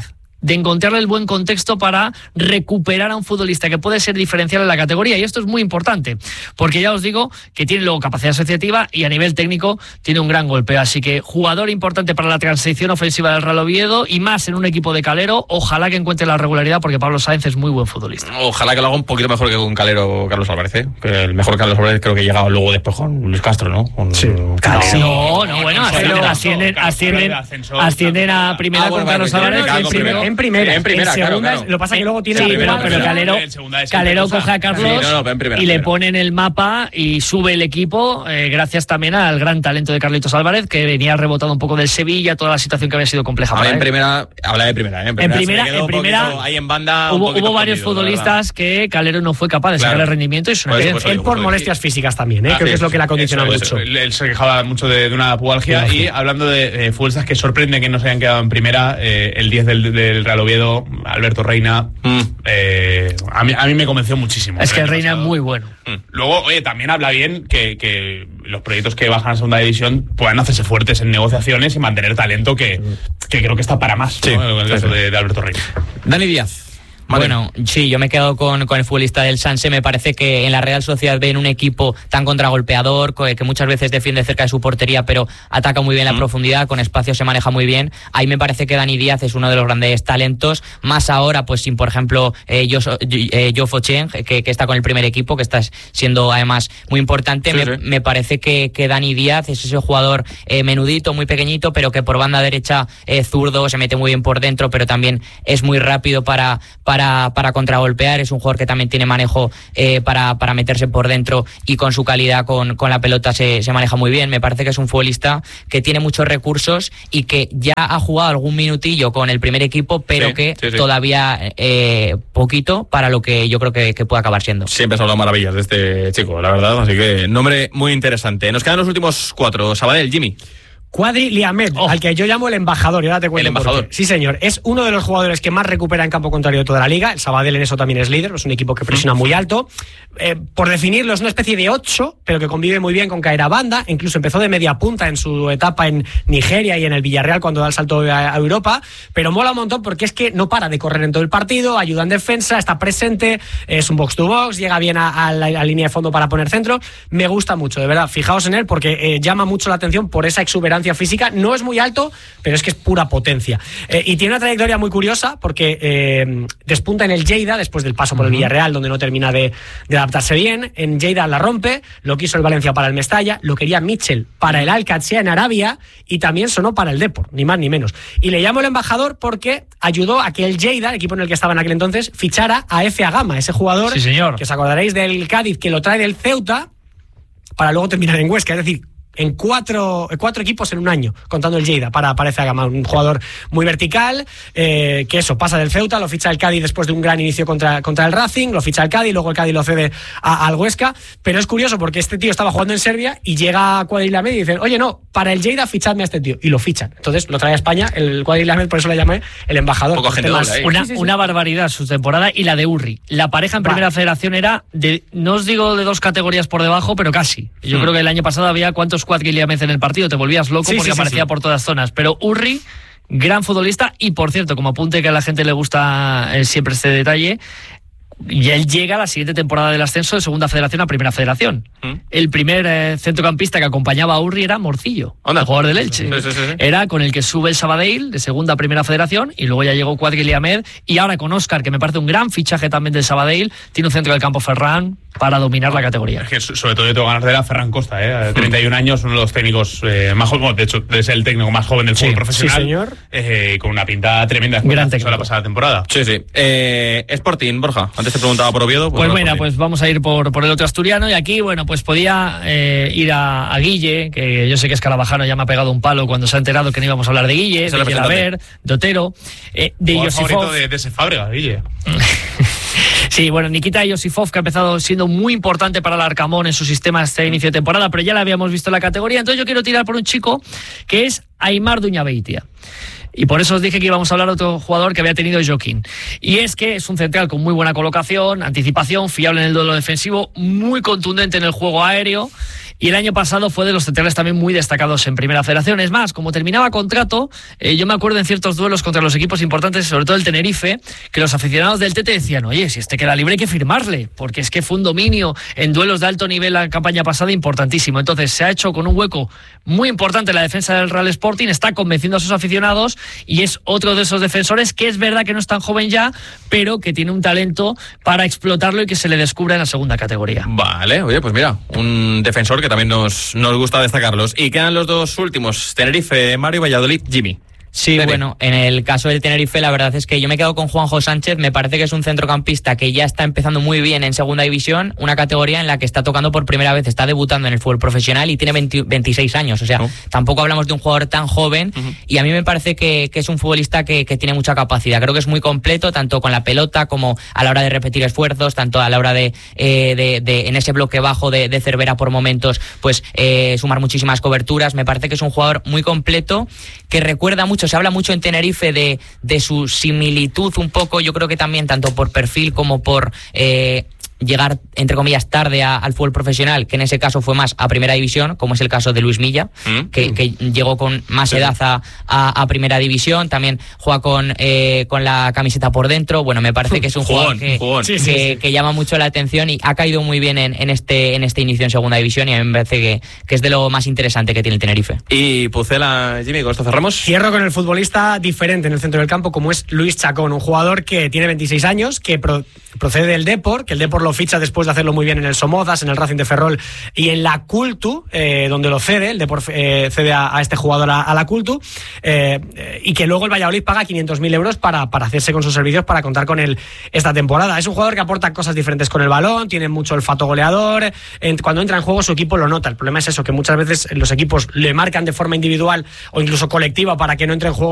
de encontrarle el buen contexto para recuperar a un futbolista que puede ser diferencial en la categoría. Y esto es muy importante, porque ya os digo que tiene luego capacidad asociativa y a nivel técnico tiene un gran golpe. Así que jugador importante para la transición ofensiva del Real Oviedo y más en un equipo de Calero. Ojalá que encuentre la regularidad, porque Pablo Sáenz es muy buen futbolista.
Ojalá que lo haga un poquito mejor que con Calero Carlos Álvarez, ¿eh? Que el mejor Carlos Álvarez creo que llegaba luego después con Luis Castro, ¿no? Con
Sí.
Calero.
No, no, bueno, ascienden, ascienden, ascienden, ascienden a primera
Ah, bueno,
con Carlos
vale,
Álvarez.
claro,
En
con
primero-
primero.
En primera,
En primera,
en segunda,
claro, claro.
Lo que pasa es que luego tiene
Sí,
la
pero,
igual,
pero Calero,
En segunda es
Calero
otra
coge a
cosa.
Carlos
Sí, no, no, pero en primera,
y le
primera.
pone en el mapa y sube el equipo, eh, gracias también al gran talento de Carlitos Álvarez, que venía rebotado un poco del Sevilla, toda la situación que había sido compleja
Ahora
para
en
él.
primera, habla de primera, ¿eh? En primera,
En primera-
se me quedó
en
un
primera
poquito ahí en banda. un
Hubo,
poquito
hubo varios
escondido, la
futbolistas que Calero no fue capaz de
Claro.
sacar el rendimiento y es una
Pues,
evidencia.
pues,
Él por
Joder,
molestias físicas también, ¿eh?
Ah,
creo
sí,
que es lo que le ha condicionado
eso,
mucho.
eso. Él, él se quejaba mucho de, de una pubalgia. Y hablando de eh, futbolistas que sorprende que no se hayan quedado en primera, eh, el diez del, del Real Oviedo, Alberto Reina,
Mm.
eh, a, mí, a mí me convenció muchísimo.
Es que
el
el
año
Reina es
pasado.
muy bueno.
Luego, oye, también habla bien que, que los proyectos que bajan a segunda división puedan hacerse fuertes en negociaciones y mantener talento que, que creo que está para más,
Sí,
¿no? En el
sí,
caso
sí.
de, de Alberto Reina.
Dani Díaz. Vale.
Bueno, sí, yo me quedo con, con el futbolista del Sanse. Me parece que en la Real Sociedad ven un equipo tan contragolpeador, que muchas veces defiende cerca de su portería, pero ataca muy bien la
Mm.
profundidad, con espacio se maneja muy bien. Ahí me parece que Dani Díaz es uno de los grandes talentos, más ahora, pues sin, por ejemplo, eh, Joso- eh, Jofo Chen, que, que está con el primer equipo, que está siendo además muy importante.
Sí,
me,
sí.
me parece que, que Dani Díaz es ese jugador eh, menudito, muy pequeñito, pero que por banda derecha eh, zurdo, se mete muy bien por dentro, pero también es muy rápido para, para, para contragolpear. Es un jugador que también tiene manejo eh, para, para meterse por dentro y con su calidad con, con la pelota se, se maneja muy bien. Me parece que es un futbolista que tiene muchos recursos y que ya ha jugado algún minutillo con el primer equipo, pero
Sí,
que
sí, sí.
todavía eh, poquito para lo que yo creo que, que puede acabar siendo.
Siempre has hablado maravillas de este chico, la verdad, así que nombre muy interesante. Nos quedan los últimos cuatro. Sabadell, Jimmy.
Cuadri Liamed,
Oh.
al que yo llamo el embajador, y ahora te cuento
El
por
embajador.
qué. Sí, señor. Es uno de los jugadores que más recupera en campo contrario de toda la liga. El Sabadell en eso también es líder, es un equipo que presiona muy alto. Eh, por definirlo, es una especie de ocho, pero que convive muy bien con caer a banda. Incluso empezó de media punta en su etapa en Nigeria y en el Villarreal cuando da el salto a, a Europa. Pero mola un montón porque es que no para de correr en todo el partido, ayuda en defensa, está presente, es un box to box, llega bien a, a la, a la línea de fondo para poner centro. Me gusta mucho, de verdad. Fijaos en él porque eh, llama mucho la atención por esa exuberancia física. No es muy alto, pero es que es pura potencia. Eh, y tiene una trayectoria muy curiosa porque eh, despunta en el Lleida después del paso por el Villarreal, donde no termina de, de adaptarse bien. En Lleida la rompe, lo quiso el Valencia para el Mestalla, lo quería Mitchell para el Al-Qadsiya en Arabia y también sonó para el Depor, ni más ni menos. Y le llamo el embajador porque ayudó a que el Lleida, el equipo en el que estaba en aquel entonces, fichara a Efe Agama, ese jugador
Sí, señor.
que os acordaréis del Cádiz, que lo trae del Ceuta para luego terminar en Huesca. Es decir, en cuatro, cuatro equipos en un año, contando el Lleida, para, para Efe Agama, un jugador muy vertical, eh, que eso, pasa del Ceuta, lo ficha el Cádiz después de un gran inicio contra, contra el Racing, lo ficha el Cádiz, luego el Cádiz lo cede a, al Huesca, pero es curioso porque este tío estaba jugando en Serbia y llega a Cuadrilamed y dicen, oye no, para el Lleida fichadme a este tío, y lo fichan, entonces lo trae a España, el Cuadrilamed, por eso le llamé el embajador.
Poco
por
gente
temas-
doble ahí.
Una,
Sí, sí, sí.
una barbaridad su temporada y la de Urri. La pareja en
Va.
primera federación era de, no os digo de dos categorías por debajo, pero casi. Yo
Hmm.
creo que el año pasado había cuántos Cuadrilamed en el partido, te volvías loco
Sí,
porque
sí, sí,
aparecía
sí.
por todas zonas. Pero Urri, gran futbolista y por cierto, como apunte que a la gente le gusta eh, siempre este detalle, y él llega a la siguiente temporada del ascenso de segunda federación a primera federación.
¿Mm?
El primer eh, centrocampista que acompañaba a Urri era Morcillo,
Anda.
el jugador del Elche.
Sí, sí, sí, sí.
Era con el que sube el Sabadell de segunda a primera federación y luego ya llegó Cuadrilamed y ahora con Óscar, que me parece un gran fichaje también del Sabadell, tiene un centro del campo Ferran para dominar la categoría.
Es que so- sobre todo yo tengo ganas de ver a Ferran Costa, ¿eh? A treinta y un años, uno de los técnicos eh, más jóvenes, de hecho es el técnico más joven del
Sí,
fútbol profesional,
sí, señor.
eh, con una pinta tremenda después
Gran
de la
técnico.
pasada temporada.
Sí, sí. Eh, Sporting, Borja. Antes te preguntaba por Oviedo.
Pues
ahora
bueno,
Sporting.
pues vamos a ir por, por el otro asturiano y aquí, bueno, pues podía eh, ir a, a Guille, que yo sé que es Carabajano, ya me ha pegado un palo cuando se ha enterado que no íbamos a hablar de Guille,
Es el
de
representante.
Gelaber, de Otero, eh, de
Jugador favorito
Josifov.
de, de ese Fábregas, Guille.
Sí, bueno, Nikita Josifov, que ha empezado siendo muy importante para el Arcamón en su sistema este inicio de temporada, pero ya lo habíamos visto en la categoría. Entonces yo quiero tirar por un chico que es Aimar Duñabeitia. Y por eso os dije que íbamos a hablar de otro jugador que había tenido Joaquín. Y es que es un central con muy buena colocación, anticipación, fiable en el duelo defensivo, muy contundente en el juego aéreo. Y el año pasado fue de los centrales también muy destacados en Primera Federación. Es más, como terminaba contrato, eh, yo me acuerdo en ciertos duelos contra los equipos importantes, sobre todo el Tenerife, que los aficionados del Tete decían, oye, si este queda libre hay que firmarle, porque es que fue un dominio en duelos de alto nivel la campaña pasada importantísimo. Entonces se ha hecho con un hueco muy importante en la defensa del Real Sporting, está convenciendo a sus aficionados y es otro de esos defensores que es verdad que no es tan joven ya, pero que tiene un talento para explotarlo y que se le descubra en la segunda categoría.
Vale, oye, pues mira, un defensor que también nos, nos gusta destacarlos. Y quedan los dos últimos, Tenerife, Mario, Valladolid, Jimmy.
Sí,
Tere.
Bueno, en el caso del Tenerife la verdad es que yo me quedo con Juanjo Sánchez, me parece que es un centrocampista que ya está empezando muy bien en segunda división, una categoría en la que está tocando por primera vez, está debutando en el fútbol profesional y tiene veinte, veintiséis años, o sea, oh. tampoco hablamos de un jugador tan joven uh-huh. y a mí me parece que, que es un futbolista que, que tiene mucha capacidad, creo que es muy completo, tanto con la pelota como a la hora de repetir esfuerzos, tanto a la hora de, eh, de, de en ese bloque bajo de, de Cervera por momentos, pues eh, sumar muchísimas coberturas, me parece que es un jugador muy completo, que recuerda mucho, se habla mucho en Tenerife De, de su similitud un poco, yo creo que también tanto por perfil como por eh, llegar, entre comillas, tarde a, al fútbol profesional, que en ese caso fue más a primera división, como es el caso de Luis Milla, ¿Mm? que, que llegó con más sí. edad a, a, a primera división, también juega con, eh, con la camiseta por dentro, bueno, me parece que es un jugador que,
sí,
que,
sí, sí.
que llama mucho la atención y ha caído muy bien en, en, este, en este inicio en segunda división y a mí me parece que, que es de lo más interesante que tiene el Tenerife.
Y Pucela, Jimmy, con esto cerramos.
Cierro con el futbolista diferente en el centro del campo, como es Luis Chacón, un jugador que tiene veintiséis años, que pro, procede del Depor, que el Depor lo ficha después de hacerlo muy bien en el Somozas, en el Racing de Ferrol y en la Cultu, eh, donde lo cede, el Depor eh, cede a, a este jugador a, a la Cultu, eh, eh, y que luego el Valladolid paga quinientos mil euros para, para hacerse con sus servicios, para contar con él esta temporada. Es un jugador que aporta cosas diferentes con el balón, tiene mucho olfato goleador, en, cuando entra en juego su equipo lo nota. El problema es eso, que muchas veces los equipos le marcan de forma individual o incluso colectiva para que no entre en juego